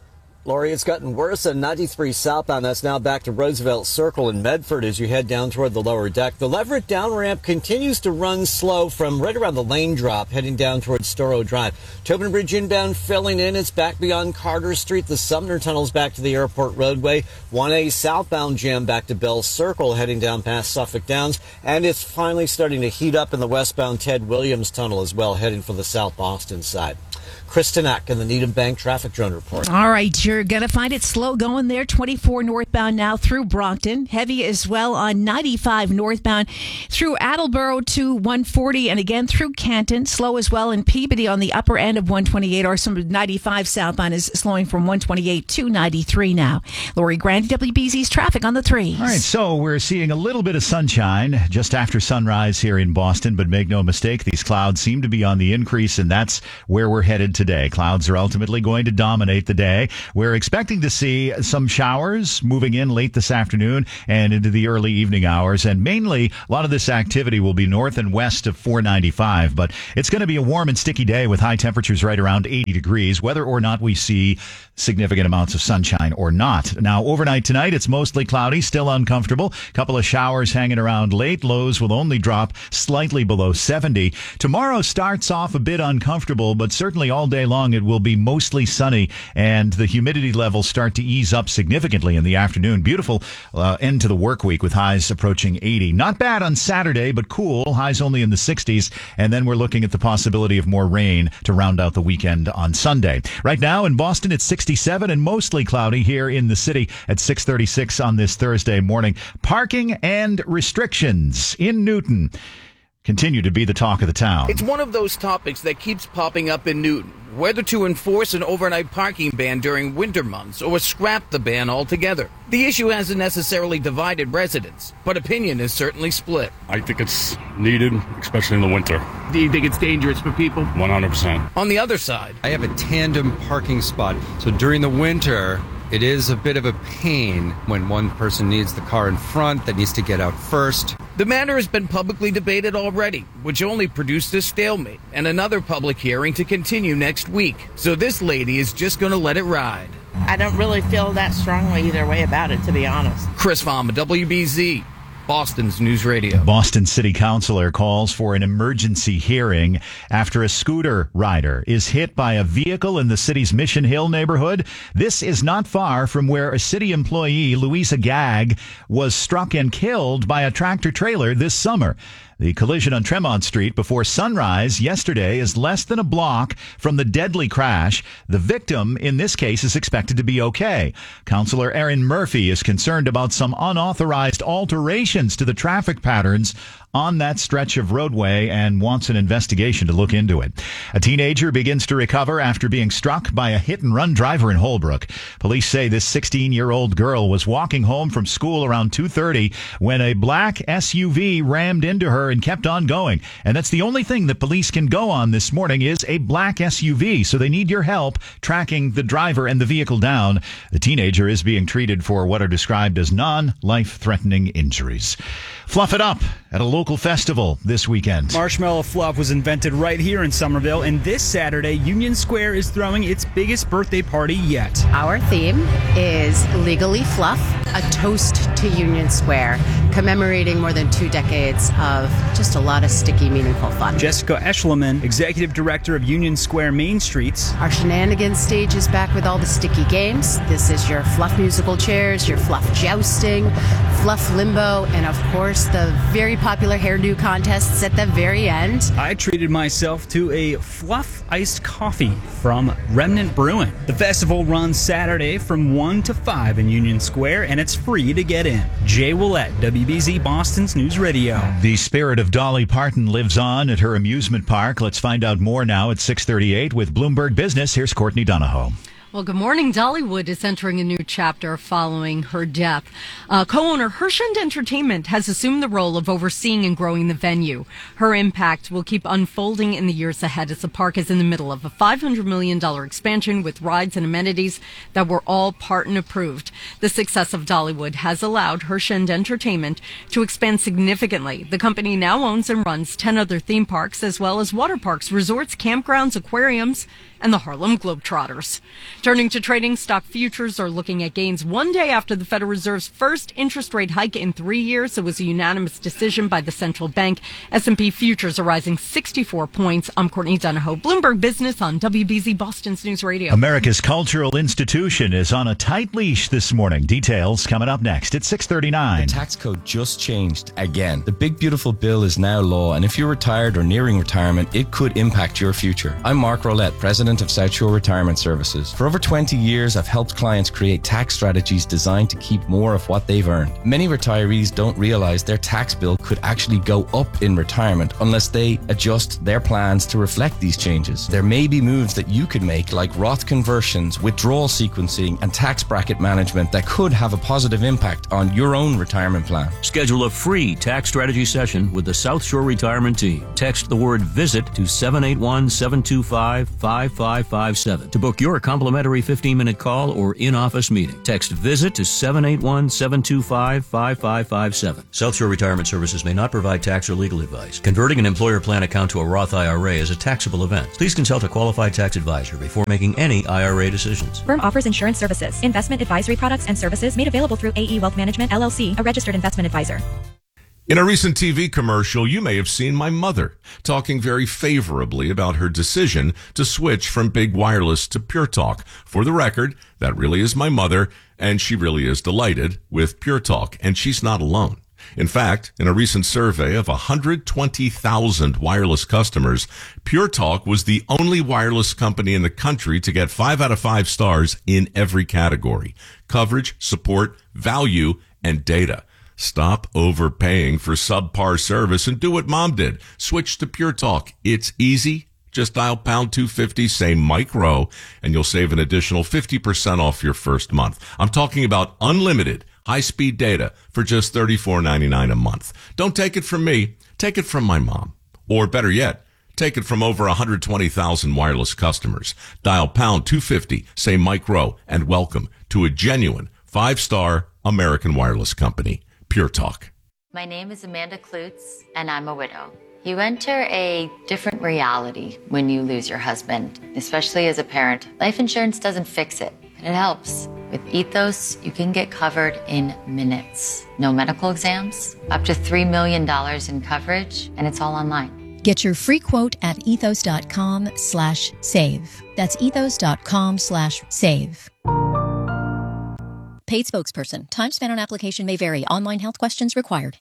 Speaker 21: Lori, it's gotten worse on ninety-three southbound. That's now back to Roosevelt Circle in Medford as you head down toward the lower deck. The Leverett down ramp continues to run slow from right around the lane drop, heading down towards Storrow Drive. Tobin Bridge inbound filling in. It's back beyond Carter Street. The Sumner Tunnel's back to the airport roadway. one A southbound jam back to Bell Circle, heading down past Suffolk Downs. And it's finally starting to heat up in the westbound Ted Williams Tunnel as well, heading for the South Boston side. Kristen Ack in the Needham Bank Traffic Drone Report.
Speaker 20: All right, you're going to find it slow going there. twenty-four northbound now through Brockton. Heavy as well on ninety-five northbound through Attleboro to one forty and again through Canton. Slow as well in Peabody on the upper end of one twenty-eight, or some ninety-five southbound is slowing from one twenty-eight to ninety-three now. Lori Grandi, W B Z's traffic on the threes.
Speaker 4: All right, so we're seeing a little bit of sunshine just after sunrise here in Boston, but make no mistake, these clouds seem to be on the increase, and that's where we're headed today. Clouds are ultimately going to dominate the day. We're expecting to see some showers moving in late this afternoon and into the early evening hours, and mainly a lot of this activity will be north and west of four ninety-five, but it's going to be a warm and sticky day with high temperatures right around eighty degrees, whether or not we see significant amounts of sunshine or not. Now, overnight tonight, it's mostly cloudy, still uncomfortable. A couple of showers hanging around late. Lows will only drop slightly below seventy. Tomorrow starts off a bit uncomfortable, but certainly all day long it will be mostly sunny, and the humidity levels start to ease up significantly in the afternoon. Beautiful uh, end to the work week with highs approaching eighty. Not bad on Saturday, but cool. Highs only in the sixties, and then we're looking at the possibility of more rain to round out the weekend on Sunday. Right now in Boston, it's sixty-seven and mostly cloudy here in the city at six thirty-six on this Thursday morning. Parking and restrictions in Newton continue to be the talk of the town.
Speaker 3: It's one of those topics that keeps popping up in Newton. Whether to enforce an overnight parking ban during winter months or scrap the ban altogether. The issue hasn't necessarily divided residents, but opinion is certainly split.
Speaker 6: I think it's needed, especially in the winter.
Speaker 7: Do you think it's dangerous for people?
Speaker 6: one hundred percent.
Speaker 3: On the other side,
Speaker 24: I have a tandem parking spot, so during the winter, it is a bit of a pain when one person needs the car in front that needs to get out first.
Speaker 3: The matter has been publicly debated already, which only produced a stalemate and another public hearing to continue next week. So this lady is just going to let it ride.
Speaker 25: I don't really feel that strongly either way about it, to be honest.
Speaker 3: Chris Vama, W B Z. Boston's News Radio.
Speaker 4: Boston City Councilor calls for an emergency hearing after a scooter rider is hit by a vehicle in the city's Mission Hill neighborhood. This is not far from where a city employee, Louisa Gagg, was struck and killed by a tractor trailer this summer. The collision on Tremont Street before sunrise yesterday is less than a block from the deadly crash. The victim, in this case, is expected to be okay. Councilor Erin Murphy is concerned about some unauthorized alterations to the traffic patterns on that stretch of roadway and wants an investigation to look into it. A teenager begins to recover after being struck by a hit-and-run driver in Holbrook. Police say this sixteen-year-old girl was walking home from school around two thirty when a black S U V rammed into her and kept on going. And that's the only thing that police can go on this morning is a black S U V. So they need your help tracking the driver and the vehicle down. The teenager is being treated for what are described as non-life-threatening injuries. Fluff it up at a local festival this weekend.
Speaker 26: Marshmallow Fluff was invented right here in Somerville, and this Saturday, Union Square is throwing its biggest birthday party yet.
Speaker 27: Our theme is Legally Fluff, a toast to Union Square, commemorating more than two decades of just a lot of sticky, meaningful fun.
Speaker 26: Jessica Eschleman, Executive Director of Union Square Main Streets.
Speaker 27: Our shenanigans stage is back with all the sticky games. This is your Fluff musical chairs, your Fluff jousting, Fluff limbo, and of course, the very popular hairdo contests at the very end.
Speaker 26: I treated myself to a Fluff iced coffee from Remnant Brewing. The festival runs Saturday from one to five in Union Square, and it's free to get in. Jay Willett, W B Z Boston's News Radio.
Speaker 4: The spirit of Dolly Parton lives on at her amusement park. Let's find out more now at six thirty-eight with Bloomberg Business. Here's Courtney Donahoe.
Speaker 28: Well, good morning. Dollywood is entering a new chapter following her death. Uh, co-owner Hershend Entertainment has assumed the role of overseeing and growing the venue. Her impact will keep unfolding in the years ahead as the park is in the middle of a five hundred million dollars expansion with rides and amenities that were all Parton approved. The success of Dollywood has allowed Hershend Entertainment to expand significantly. The company now owns and runs ten other theme parks as well as water parks, resorts, campgrounds, aquariums, and the Harlem Globetrotters. Turning to trading, stock futures are looking at gains one day after the Federal Reserve's first interest rate hike in three years. It was a unanimous decision by the central bank. S and P futures are rising sixty-four points. I'm Courtney Donahoe, Bloomberg Business on W B Z Boston's News Radio.
Speaker 4: America's cultural institution is on a tight leash this morning. Details coming up next at six thirty-nine.
Speaker 8: The tax code just changed again. The big beautiful bill is now law, and if you're retired or nearing retirement, it could impact your future. I'm Mark Rolette, president of South Shore Retirement Services. For over twenty years, I've helped clients create tax strategies designed to keep more of what they've earned. Many retirees don't realize their tax bill could actually go up in retirement unless they adjust their plans to reflect these changes. There may be moves that you could make, like Roth conversions, withdrawal sequencing, and tax bracket management that could have a positive impact on your own retirement plan.
Speaker 10: Schedule a free tax strategy session with the South Shore Retirement Team. Text the word VISIT to seven eight one, seven two five, five five five seven to book your complimentary fifteen-minute call or in-office meeting. Text VISIT to seven eight one, seven two five, five five five seven. South Shore Retirement Services may not provide tax or legal advice. Converting an employer plan account to a Roth I R A is a taxable event. Please consult a qualified tax advisor before making any I R A decisions.
Speaker 11: Firm offers insurance services, investment advisory products and services made available through A E Wealth Management, L L C, a registered investment advisor. In a recent T V commercial, you may have seen my mother talking very favorably about her decision to switch from big wireless to Pure Talk. For the record, that really is my mother, and she really is delighted with Pure Talk, and she's not alone. In fact, in a recent survey of one hundred twenty thousand wireless customers, Pure Talk was the only wireless company in the country to get five out of five stars in every category: coverage, support, value, and data. Stop overpaying for subpar service and do what Mom did. Switch to Pure Talk. It's easy. Just dial pound two fifty, say Mike Rowe, and you'll save an additional fifty percent off your first month. I'm talking about unlimited high-speed data for just thirty-four ninety-nine a month. Don't take it from me. Take it from my mom. Or better yet, take it from over one hundred twenty thousand wireless customers. Dial pound two fifty, say Mike Rowe, and welcome to a genuine five-star American wireless company. Pure Talk.
Speaker 12: My name is Amanda Klutz, and I'm a widow. You enter a different reality when you lose your husband, especially as a parent. Life insurance doesn't fix it, but it helps. With Ethos, you can get covered in minutes. No medical exams, up to three million dollars in coverage, and it's all online.
Speaker 13: Get your free quote at ethos.com slash save. That's ethos.com slash save. Paid spokesperson. Time spent on application may vary. Online health questions required.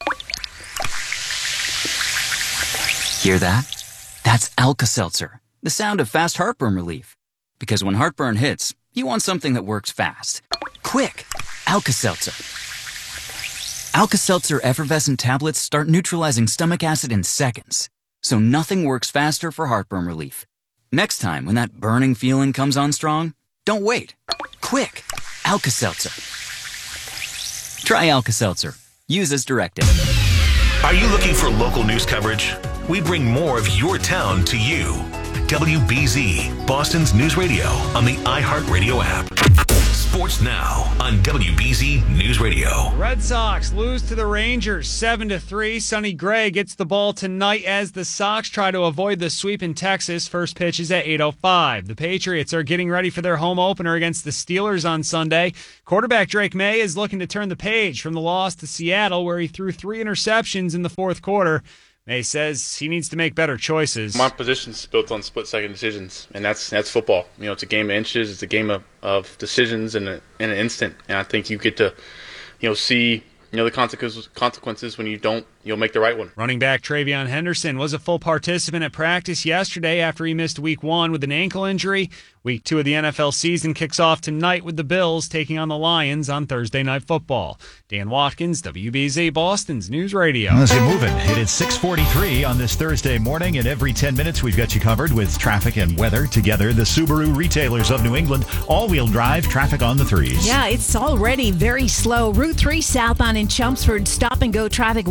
Speaker 14: Hear that? That's Alka-Seltzer, the sound of fast heartburn relief. Because when heartburn hits, you want something that works fast. Quick! Alka-Seltzer. Alka-Seltzer effervescent tablets start neutralizing stomach acid in seconds. So nothing works faster for heartburn relief. Next time when that burning feeling comes on strong, don't wait. Quick! Alka-Seltzer. Try Alka-Seltzer. Use as directed.
Speaker 17: Are you looking for local news coverage? We bring more of your town to you. W B Z, Boston's News Radio on the iHeartRadio app. Sports now on W B Z News Radio.
Speaker 15: Red Sox lose to the Rangers seven to three. Sonny Gray gets the ball tonight as the Sox try to avoid the sweep in Texas. First pitch is at eight oh five. The Patriots are getting ready for their home opener against the Steelers on Sunday. Quarterback Drake May is looking to turn the page from the loss to Seattle, where he threw three interceptions in the fourth quarter. May says he needs to make better choices.
Speaker 16: My position's built on split-second decisions, and that's that's football. You know, it's a game of inches. It's a game of, of decisions in, a, in an instant. And I think you get to, you know, see, you know, the consequences consequences when you don't, you'll make the right one.
Speaker 15: Running back Travion Henderson was a full participant at practice yesterday after he missed week one with an ankle injury. Week two of the N F L season kicks off tonight with the Bills taking on the Lions on Thursday Night Football. Dan Watkins, W B Z, Boston's News Radio.
Speaker 4: Let's get moving. It is six forty-three on this Thursday morning, and every ten minutes we've got you covered with traffic and weather. Together, the Subaru retailers of New England, all-wheel drive traffic on the threes.
Speaker 20: Yeah, it's already very slow. Route three southbound in Chelmsford, stop-and-go traffic one ten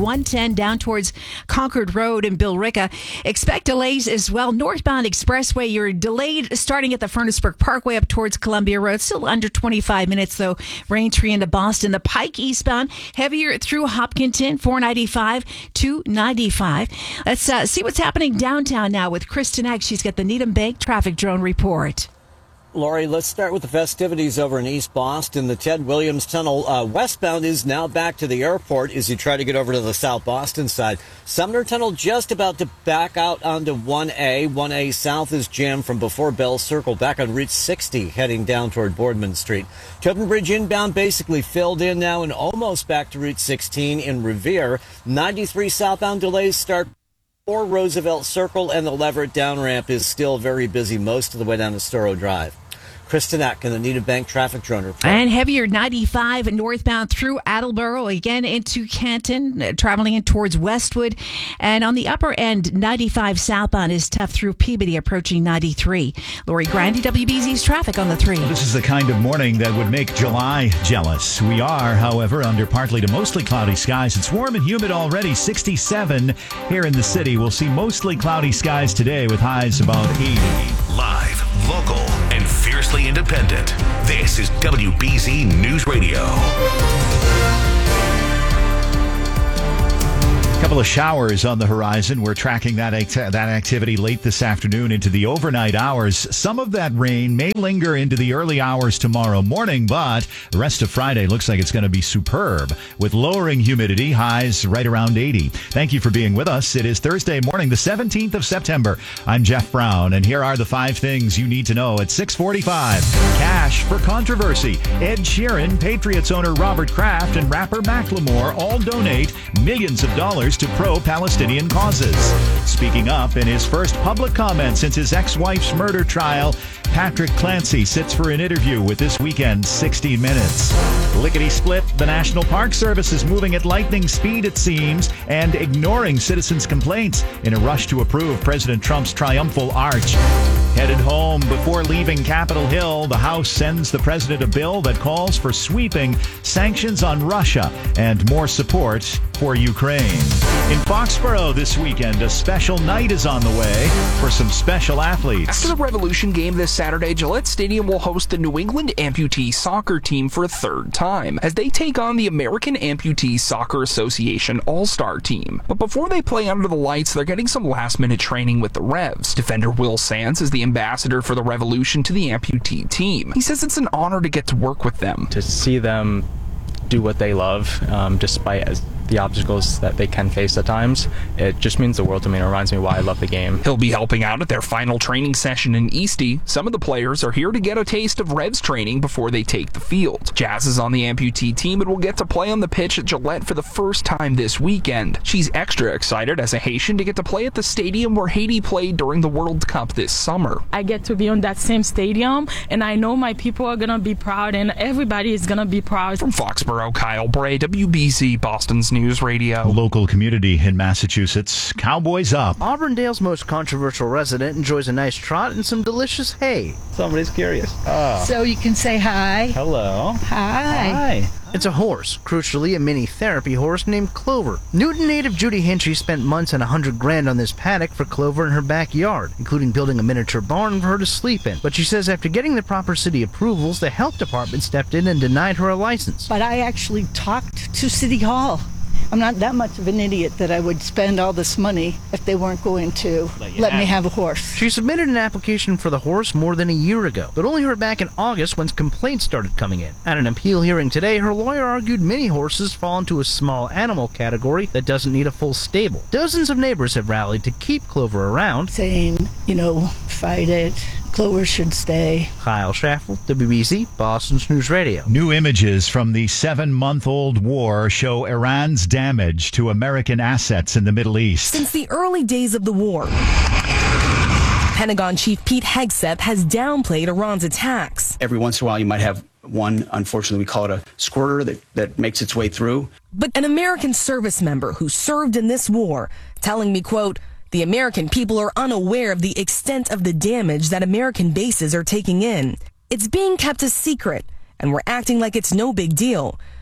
Speaker 20: ten down towards Concord Road and Billerica. Expect delays as well. Northbound Expressway, you're delayed starting at the Furnaceburg Parkway up towards Columbia Road. Still under twenty-five minutes, though. Raintree into Boston. The Pike eastbound, heavier through Hopkinton, four ninety-five to ninety-five. Let's uh, see what's happening downtown now with Kristen Egg. She's got the Needham Bank traffic drone report.
Speaker 21: Lori, let's start with the festivities over in East Boston. The Ted Williams Tunnel uh, westbound is now back to the airport as you try to get over to the South Boston side. Sumner Tunnel just about to back out onto one A. one A South is jammed from before Bell Circle back on Route sixty heading down toward Boardman Street. Tobin Bridge inbound basically filled in now and almost back to Route sixteen in Revere. ninety-three southbound delays start for Roosevelt Circle, and the Leverett down ramp is still very busy most of the way down to Storrow Drive. Kristen Eck in the Needham Bank traffic drone report.
Speaker 20: And heavier ninety-five northbound through Attleboro, again into Canton, uh, traveling in towards Westwood. And on the upper end, ninety-five southbound is tough through Peabody, approaching ninety-three. Lori Grandy, W B Z's traffic on the three.
Speaker 4: This is the kind of morning that would make July jealous. We are, however, under partly to mostly cloudy skies. It's warm and humid already, sixty-seven here in the city. We'll see mostly cloudy skies today with highs about eighty.
Speaker 17: Live, local, and fiercely independent. This is W B Z News Radio.
Speaker 4: Couple of showers on the horizon. We're tracking that act- that activity late this afternoon into the overnight hours. Some of that rain may linger into the early hours tomorrow morning, but the rest of Friday looks like it's going to be superb with lowering humidity, highs right around eighty. Thank you for being with us. It is Thursday morning, the seventeenth of September. I'm Jeff Brown, and here are the five things you need to know at six forty-five. Cash for controversy. Ed Sheeran, Patriots owner Robert Kraft, and rapper Macklemore all donate millions of dollars to pro-Palestinian causes. Speaking up in his first public comment since his ex-wife's murder trial, Patrick Clancy sits for an interview with this weekend's sixty minutes. Lickety-split, the National Park Service is moving at lightning speed, it seems, and ignoring citizens' complaints in a rush to approve President Trump's triumphal arch. Headed home before leaving Capitol Hill, the House sends the president a bill that calls for sweeping sanctions on Russia and more support for Ukraine. In Foxborough this weekend, a special night is on the way for some special athletes.
Speaker 1: After the Revolution game this Saturday, Gillette Stadium will host the New England Amputee Soccer Team for a third time as they take on the American Amputee Soccer Association All-Star Team. But before they play under the lights, they're getting some last-minute training with the Revs. Defender Will Sands is the ambassador for the Revolution to the amputee team. He says it's an honor to get to work with them.
Speaker 2: To see them do what they love, um, despite as the obstacles that they can face at times, it just means the world to me and reminds me why I love the game.
Speaker 1: He'll be helping out at their final training session in Eastie. Some of the players are here to get a taste of Revs training before they take the field. Jazz is on the amputee team and will get to play on the pitch at Gillette for the first time this weekend. She's extra excited as a Haitian to get to play at the stadium where Haiti played during the World Cup this summer.
Speaker 5: I get to be on that same stadium, and I know my people are going to be proud, and everybody is going to be proud.
Speaker 1: From Foxborough, Kyle Bray, W B Z Boston's News Radio.
Speaker 4: Local community in Massachusetts. Cowboys up.
Speaker 9: Auburndale's most controversial resident enjoys a nice trot and some delicious hay.
Speaker 18: Somebody's curious. Oh.
Speaker 19: So you can say hi.
Speaker 18: Hello.
Speaker 19: Hi.
Speaker 18: Hi.
Speaker 9: It's a horse, crucially a mini therapy horse named Clover. Newton native Judy Hinchy spent months and a hundred grand on this paddock for Clover in her backyard, including building a miniature barn for her to sleep in. But she says after getting the proper city approvals, the health department stepped in and denied her a license.
Speaker 19: But I actually talked to City Hall. I'm not that much of an idiot that I would spend all this money if they weren't going to let, let me have a horse.
Speaker 9: She submitted an application for the horse more than a year ago, but only heard back in August when complaints started coming in. At an appeal hearing today, her lawyer argued mini horses fall into a small animal category that doesn't need a full stable. Dozens of neighbors have rallied to keep Clover around,
Speaker 19: saying, you know, fight it. Clover should stay.
Speaker 9: Kyle Schaffel, W B Z, Boston's News Radio.
Speaker 4: New images from the seven-month-old war show Iran's damage to American assets in the Middle East.
Speaker 22: Since the early days of the war, Pentagon Chief Pete Hegseth has downplayed Iran's attacks.
Speaker 23: Every once in a while you might have one, unfortunately we call it a squirter, that, that makes its way through.
Speaker 22: But an American service member who served in this war telling me, quote, the American people are unaware of the extent of the damage that American bases are taking in. It's being kept a secret, and we're acting like it's no big deal.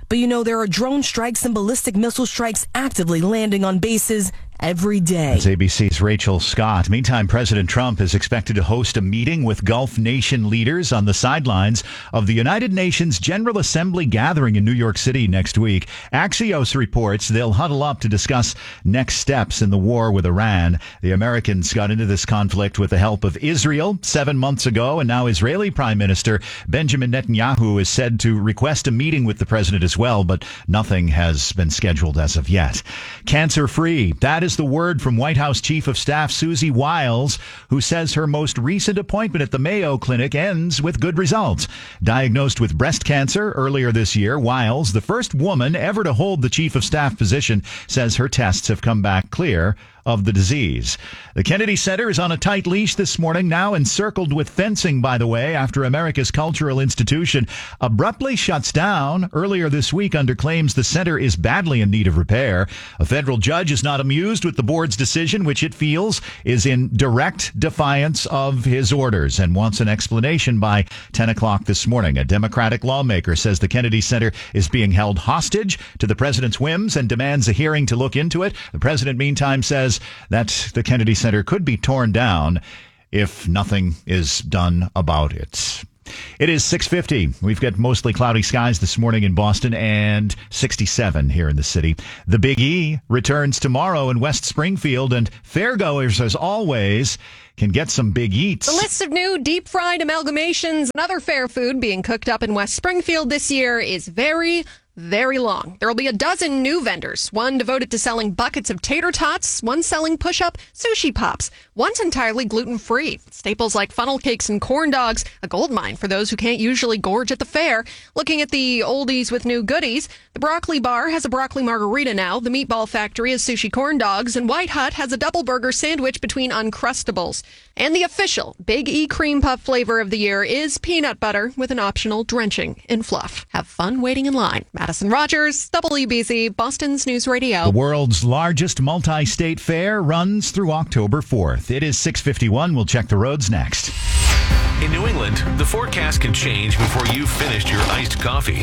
Speaker 22: But you know, there are drone strikes and ballistic missile strikes actively landing on bases every day.
Speaker 4: That's A B C's Rachel Scott. Meantime, President Trump is expected to host a meeting with Gulf nation leaders on the sidelines of the United Nations General Assembly gathering in New York City next week. Axios reports they'll huddle up to discuss next steps in the war with Iran. The Americans got into this conflict with the help of Israel seven months ago, and now Israeli Prime Minister Benjamin Netanyahu is said to request a meeting with the president as well, but nothing has been scheduled as of yet. Cancer-free, that is the word from White House Chief of Staff Susie Wiles, who says her most recent appointment at the Mayo Clinic ends with good results. Diagnosed with breast cancer earlier this year, Wiles, the first woman ever to hold the Chief of Staff position, says her tests have come back clear of the disease. The Kennedy Center is on a tight leash this morning, now encircled with fencing, by the way, after America's cultural institution abruptly shuts down earlier this week under claims the center is badly in need of repair. A federal judge is not amused with the board's decision, which it feels is in direct defiance of his orders, and wants an explanation by ten o'clock this morning. A Democratic lawmaker says the Kennedy Center is being held hostage to the president's whims and demands a hearing to look into it. The president, meantime, says that the Kennedy Center could be torn down if nothing is done about it. It is six fifty. We've got mostly cloudy skies this morning in Boston and sixty-seven here in the city. The Big E returns tomorrow in West Springfield, and fairgoers, as always, can get some big eats.
Speaker 3: The list of new deep-fried amalgamations and other fair food being cooked up in West Springfield this year is very, very long. There will be a dozen new vendors, one devoted to selling buckets of tater tots, one selling push-up sushi pops, one's entirely gluten-free. Staples like funnel cakes and corn dogs, a gold mine for those who can't usually gorge at the fair. Looking at the oldies with new goodies, the Broccoli Bar has a broccoli margarita now, the Meatball Factory has sushi corn dogs, and White Hut has a double burger sandwich between Uncrustables. And the official Big E cream puff flavor of the year is peanut butter with an optional drenching in fluff. Have fun waiting in line. Madison Rogers, W B Z, Boston's News Radio.
Speaker 4: The world's largest multi-state fair runs through October fourth. It is six fifty-one. We'll check the roads next.
Speaker 17: In New England, the forecast can change before you've finished your iced coffee.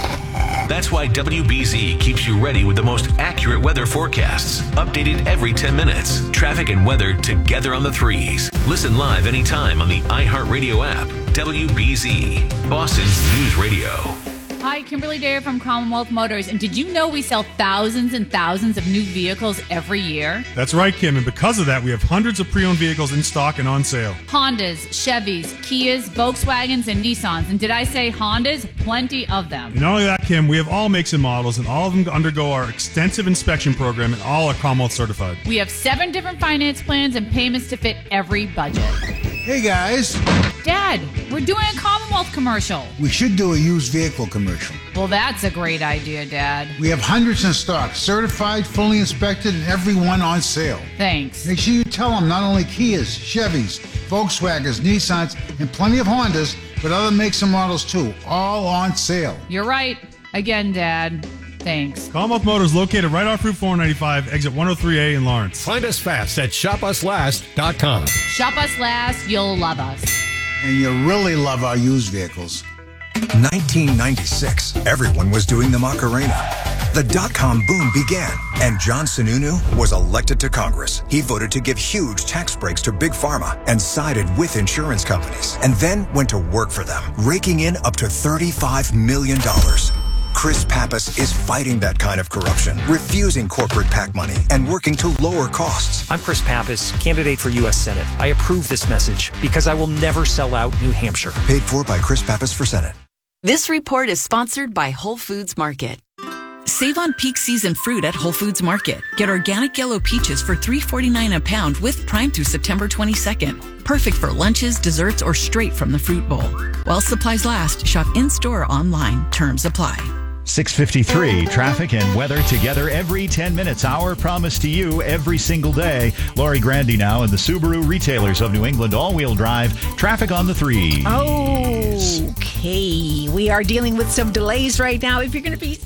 Speaker 17: That's why W B Z keeps you ready with the most accurate weather forecasts, updated every ten minutes. Traffic and weather together on the threes. Listen live anytime on the iHeartRadio app. W B Z, Boston's News Radio.
Speaker 6: Hi, Kimberly Dare from Commonwealth Motors. And did you know we sell thousands and thousands of new vehicles every year?
Speaker 7: That's right, Kim. And because of that, we have hundreds of pre-owned vehicles in stock and on sale.
Speaker 6: Hondas, Chevys, Kias, Volkswagens, and Nissans. And did I say Hondas? Plenty of them.
Speaker 7: And not only that, Kim, we have all makes and models, and all of them undergo our extensive inspection program, and all are Commonwealth certified.
Speaker 6: We have seven different finance plans and payments to fit every budget.
Speaker 24: Hey, guys.
Speaker 6: Dad, we're doing a Commonwealth commercial.
Speaker 24: We should do a used vehicle commercial.
Speaker 6: Well, that's a great idea, Dad.
Speaker 24: We have hundreds in stock, certified, fully inspected, and every one on sale.
Speaker 6: Thanks.
Speaker 24: Make sure you tell them not only Kias, Chevys, Volkswagens, Nissans, and plenty of Hondas, but other makes and models too, all on sale.
Speaker 6: You're right. Again, Dad. Thanks.
Speaker 7: Commonwealth Motors located right off Route four ninety-five, exit one oh three A in Lawrence.
Speaker 25: Find us fast at shop us last dot com.
Speaker 6: Shop us last, you'll love us.
Speaker 24: And you really love our used vehicles.
Speaker 26: nineteen ninety-six, everyone was doing the Macarena. The dot-com boom began, and John Sununu was elected to Congress. He voted to give huge tax breaks to Big Pharma and sided with insurance companies, and then went to work for them, raking in up to thirty-five million dollars. Chris Pappas is fighting that kind of corruption, refusing corporate PAC money, and working to lower costs.
Speaker 27: I'm Chris Pappas, candidate for U S Senate. I approve this message because I will never sell out New Hampshire.
Speaker 26: Paid for by Chris Pappas for Senate.
Speaker 28: This report is sponsored by Whole Foods Market. Save on peak season fruit at Whole Foods Market. Get organic yellow peaches for three dollars and forty-nine cents a pound with Prime through September twenty-second. Perfect for lunches, desserts, or straight from the fruit bowl. While supplies last, shop in-store or online. Terms apply.
Speaker 4: six fifty-three, traffic and weather together every ten minutes. Our promise to you every single day. Lori Grandy now and the Subaru retailers of New England all-wheel drive. Traffic on the threes.
Speaker 20: Okay. We are dealing with some delays right now. If you're going to be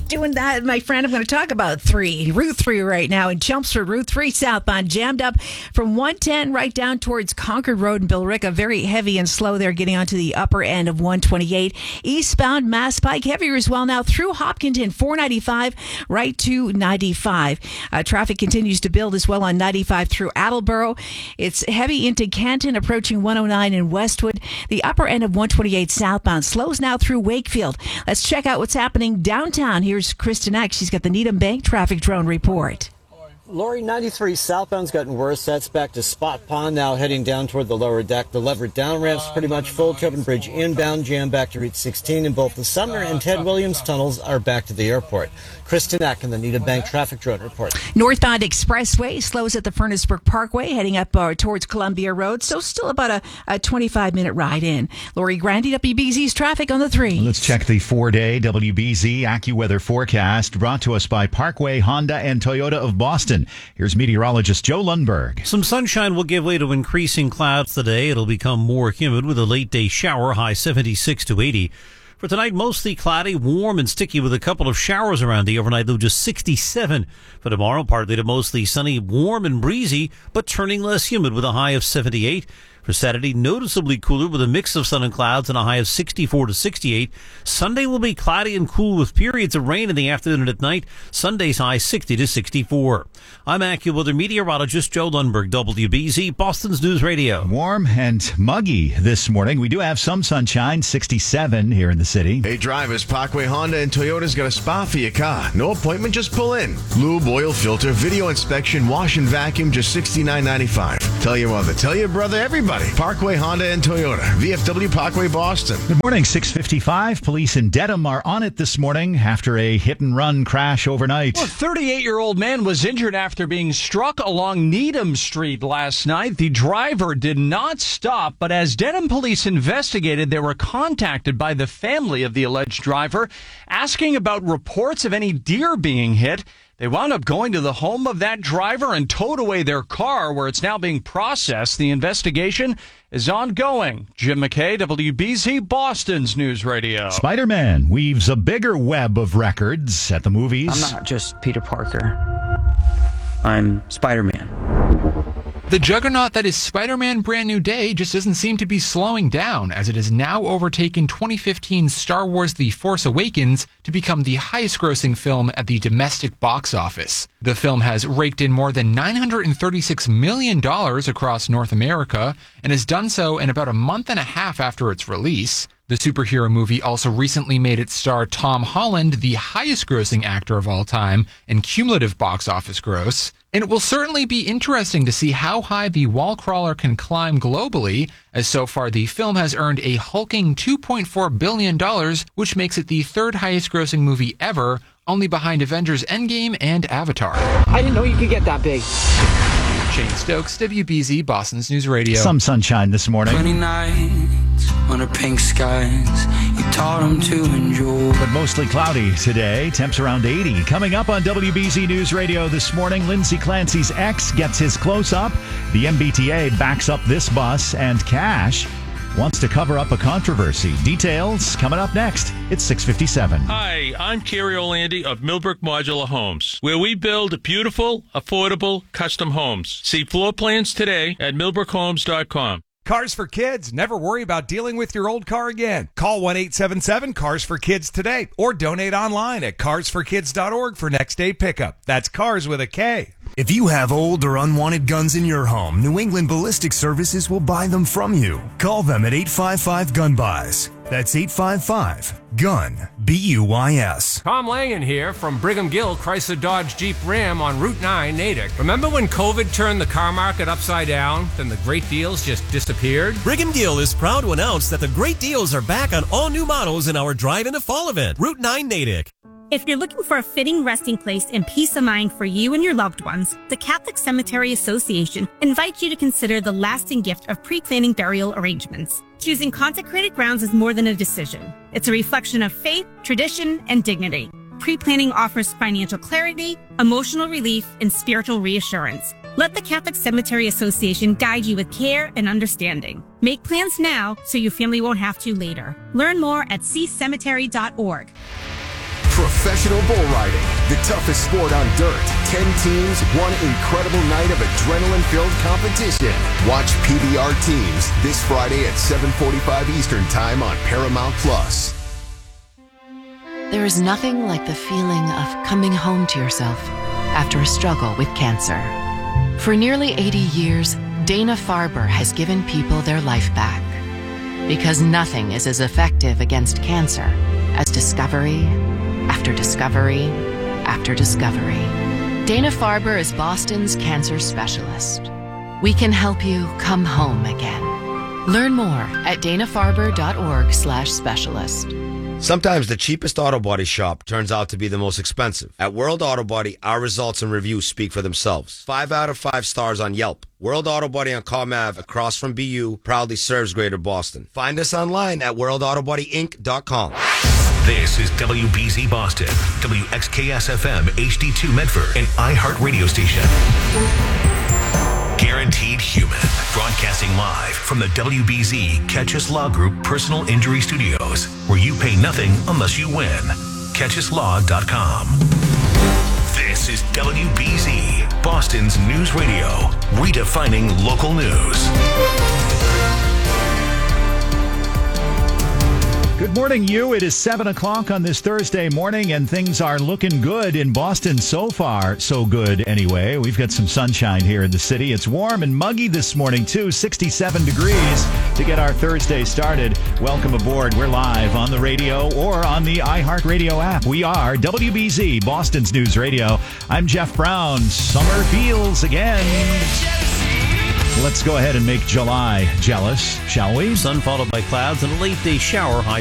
Speaker 20: doing that, my friend, I'm going to talk about three. Route three right now in Chelmsford. Route three southbound jammed up from one ten right down towards Concord Road in Billerica. Very heavy and slow there getting onto the upper end of one twenty-eight. Eastbound Mass Pike, heavier as well now through Hopkinton, four ninety-five right to ninety-five. Uh, traffic continues to build as well on ninety-five through Attleboro. It's heavy into Canton, approaching one oh nine in Westwood. The upper end of one twenty-eight southbound slows now through Wakefield. Let's check out what's happening downtown. Here's Kristen Eck. She's got the Needham Bank traffic drone report.
Speaker 21: Lori, ninety-three southbound's gotten worse. That's back to Spot Pond now, heading down toward the lower deck. The Leverett down ramp's pretty much full. Tobin Bridge inbound, jam back to Route sixteen, and both the Sumner and Ted Williams tunnels are back to the airport. Kristen Eck in the Needham Bank traffic drone report.
Speaker 20: Northbound Expressway slows at the Furnace-Brook Parkway, heading up uh, towards Columbia Road. So still about a, a twenty-five minute ride in. Lori Grandy, W B Z's traffic on the three.
Speaker 4: Let's check the four-day W B Z AccuWeather forecast, brought to us by Parkway Honda and Toyota of Boston. Here's meteorologist Joe Lundberg.
Speaker 8: Some sunshine will give way to increasing clouds today. It'll become more humid with a late-day shower, high seventy-six to eighty. For tonight, mostly cloudy, warm and sticky with a couple of showers around the overnight low, just sixty-seven. For tomorrow, partly to mostly sunny, warm and breezy, but turning less humid with a high of seventy-eight. For Saturday, noticeably cooler with a mix of sun and clouds and a high of sixty-four to sixty-eight. Sunday will be cloudy and cool with periods of rain in the afternoon and at night. Sunday's high sixty to sixty-four. I'm AccuWeather meteorologist Joe Lundberg, W B Z, Boston's News Radio.
Speaker 4: Warm and muggy this morning. We do have some sunshine, sixty-seven here in the city.
Speaker 10: Hey drivers, Parkway Honda and Toyota's got a spot for your car. No appointment, just pull in. Lube, oil filter, video inspection, wash and vacuum, just sixty-nine ninety-five. Tell your mother, tell your brother, everybody. Parkway Honda and Toyota. V F W Parkway Boston.
Speaker 4: Good morning, six fifty-five. Police in Dedham are on it this morning after a hit-and-run crash overnight.
Speaker 11: Well, a thirty-eight-year-old man was injured after being struck along Needham Street last night. The driver did not stop, but as Dedham police investigated, they were contacted by the family of the alleged driver, asking about reports of any deer being hit. They wound up going to the home of that driver and towed away their car, where it's now being processed. The investigation is ongoing. Jim McKay, W B Z, Boston's News Radio.
Speaker 4: Spider-Man weaves a bigger web of records at the movies.
Speaker 12: I'm not just Peter Parker. I'm Spider-Man.
Speaker 13: The juggernaut that is Spider-Man Brand New Day just doesn't seem to be slowing down, as it has now overtaken twenty fifteen's Star Wars The Force Awakens to become the highest-grossing film at the domestic box office. The film has raked in more than nine hundred thirty-six million dollars across North America, and has done so in about a month and a half after its release. The superhero movie also recently made its star Tom Holland the highest-grossing actor of all time in cumulative box office gross. And it will certainly be interesting to see how high the wall crawler can climb globally, as so far the film has earned a hulking two point four billion dollars, which makes it the third highest-grossing movie ever, only behind Avengers Endgame and Avatar.
Speaker 14: I didn't know you could get that big.
Speaker 13: Shane Stokes, W B Z, Boston's News Radio.
Speaker 4: Some sunshine this morning.
Speaker 15: twenty nights under pink skies, you taught them to enjoy.
Speaker 4: But mostly cloudy today. Temps around eighty. Coming up on W B Z News Radio this morning, Lindsay Clancy's ex gets his close-up. The M B T A backs up this bus, and Cash wants to cover up a controversy. Details coming up next. It's six fifty-seven.
Speaker 16: Hi, I'm Kerry O'Landy of Millbrook Modular Homes, where we build beautiful, affordable, custom homes. See floor plans today at millbrook homes dot com.
Speaker 29: Cars for Kids. Never worry about dealing with your old car again. Call one eight seven seven, CARS for Kids today, or donate online at cars for kids dot org for next day pickup. That's cars with a K.
Speaker 30: If you have old or unwanted guns in your home, New England Ballistic Services will buy them from you. Call them at eight five five, gun buys. That's eight five five, gun, B U Y S.
Speaker 31: Tom Langen here from Brigham Gill Chrysler Dodge Jeep Ram on Route nine, Natick. Remember when COVID turned the car market upside down? Then the great deals just disappeared?
Speaker 32: Brigham Gill is proud to announce that the great deals are back on all new models in our Drive into Fall event, Route nine, Natick.
Speaker 33: If you're looking for a fitting resting place and peace of mind for you and your loved ones, the Catholic Cemetery Association invites you to consider the lasting gift of pre-planning burial arrangements. Choosing consecrated grounds is more than a decision. It's a reflection of faith, tradition, and dignity. Pre-planning offers financial clarity, emotional relief, and spiritual reassurance. Let the Catholic Cemetery Association guide you with care and understanding. Make plans now so your family won't have to later. Learn more at c cemetery dot org.
Speaker 1: Professional bull riding, the toughest sport on dirt. Ten teams, one incredible night of adrenaline-filled competition. Watch P B R Teams this Friday at seven forty-five Eastern Time on Paramount Plus.
Speaker 2: There is nothing like the feeling of coming home to yourself after a struggle with cancer. For nearly eighty years, Dana-Farber has given people their life back. Because nothing is as effective against cancer as discovery after discovery after discovery. Dana-Farber is Boston's cancer specialist. We can help you come home again. Learn more at dana farber dot org slash specialist.
Speaker 3: Sometimes the cheapest auto body shop turns out to be the most expensive. At World Auto Body, our results and reviews speak for themselves. Five out of five stars on Yelp. World Auto Body on Calm Ave across from B U proudly serves Greater Boston. Find us online at world auto body inc dot com.
Speaker 5: This is W B Z Boston, W X K S F M H D two Medford, an iHeart radio station. Guaranteed Human, broadcasting live from the W B Z Catch Us Law Group Personal Injury Studios, where you pay nothing unless you win. catch us law dot com. This is W B Z, Boston's news radio, redefining local news.
Speaker 4: Good morning, you. It is seven o'clock on this Thursday morning, and things are looking good in Boston so far. So good, anyway. We've got some sunshine here in the city. It's warm and muggy this morning, too. sixty-seven degrees to get our Thursday started. Welcome aboard. We're live on the radio or on the iHeartRadio app. We are W B Z, Boston's News Radio. I'm Jeff Brown. Summer feels again. Let's go ahead and make July jealous, shall we?
Speaker 8: Sun followed by clouds and a late day shower high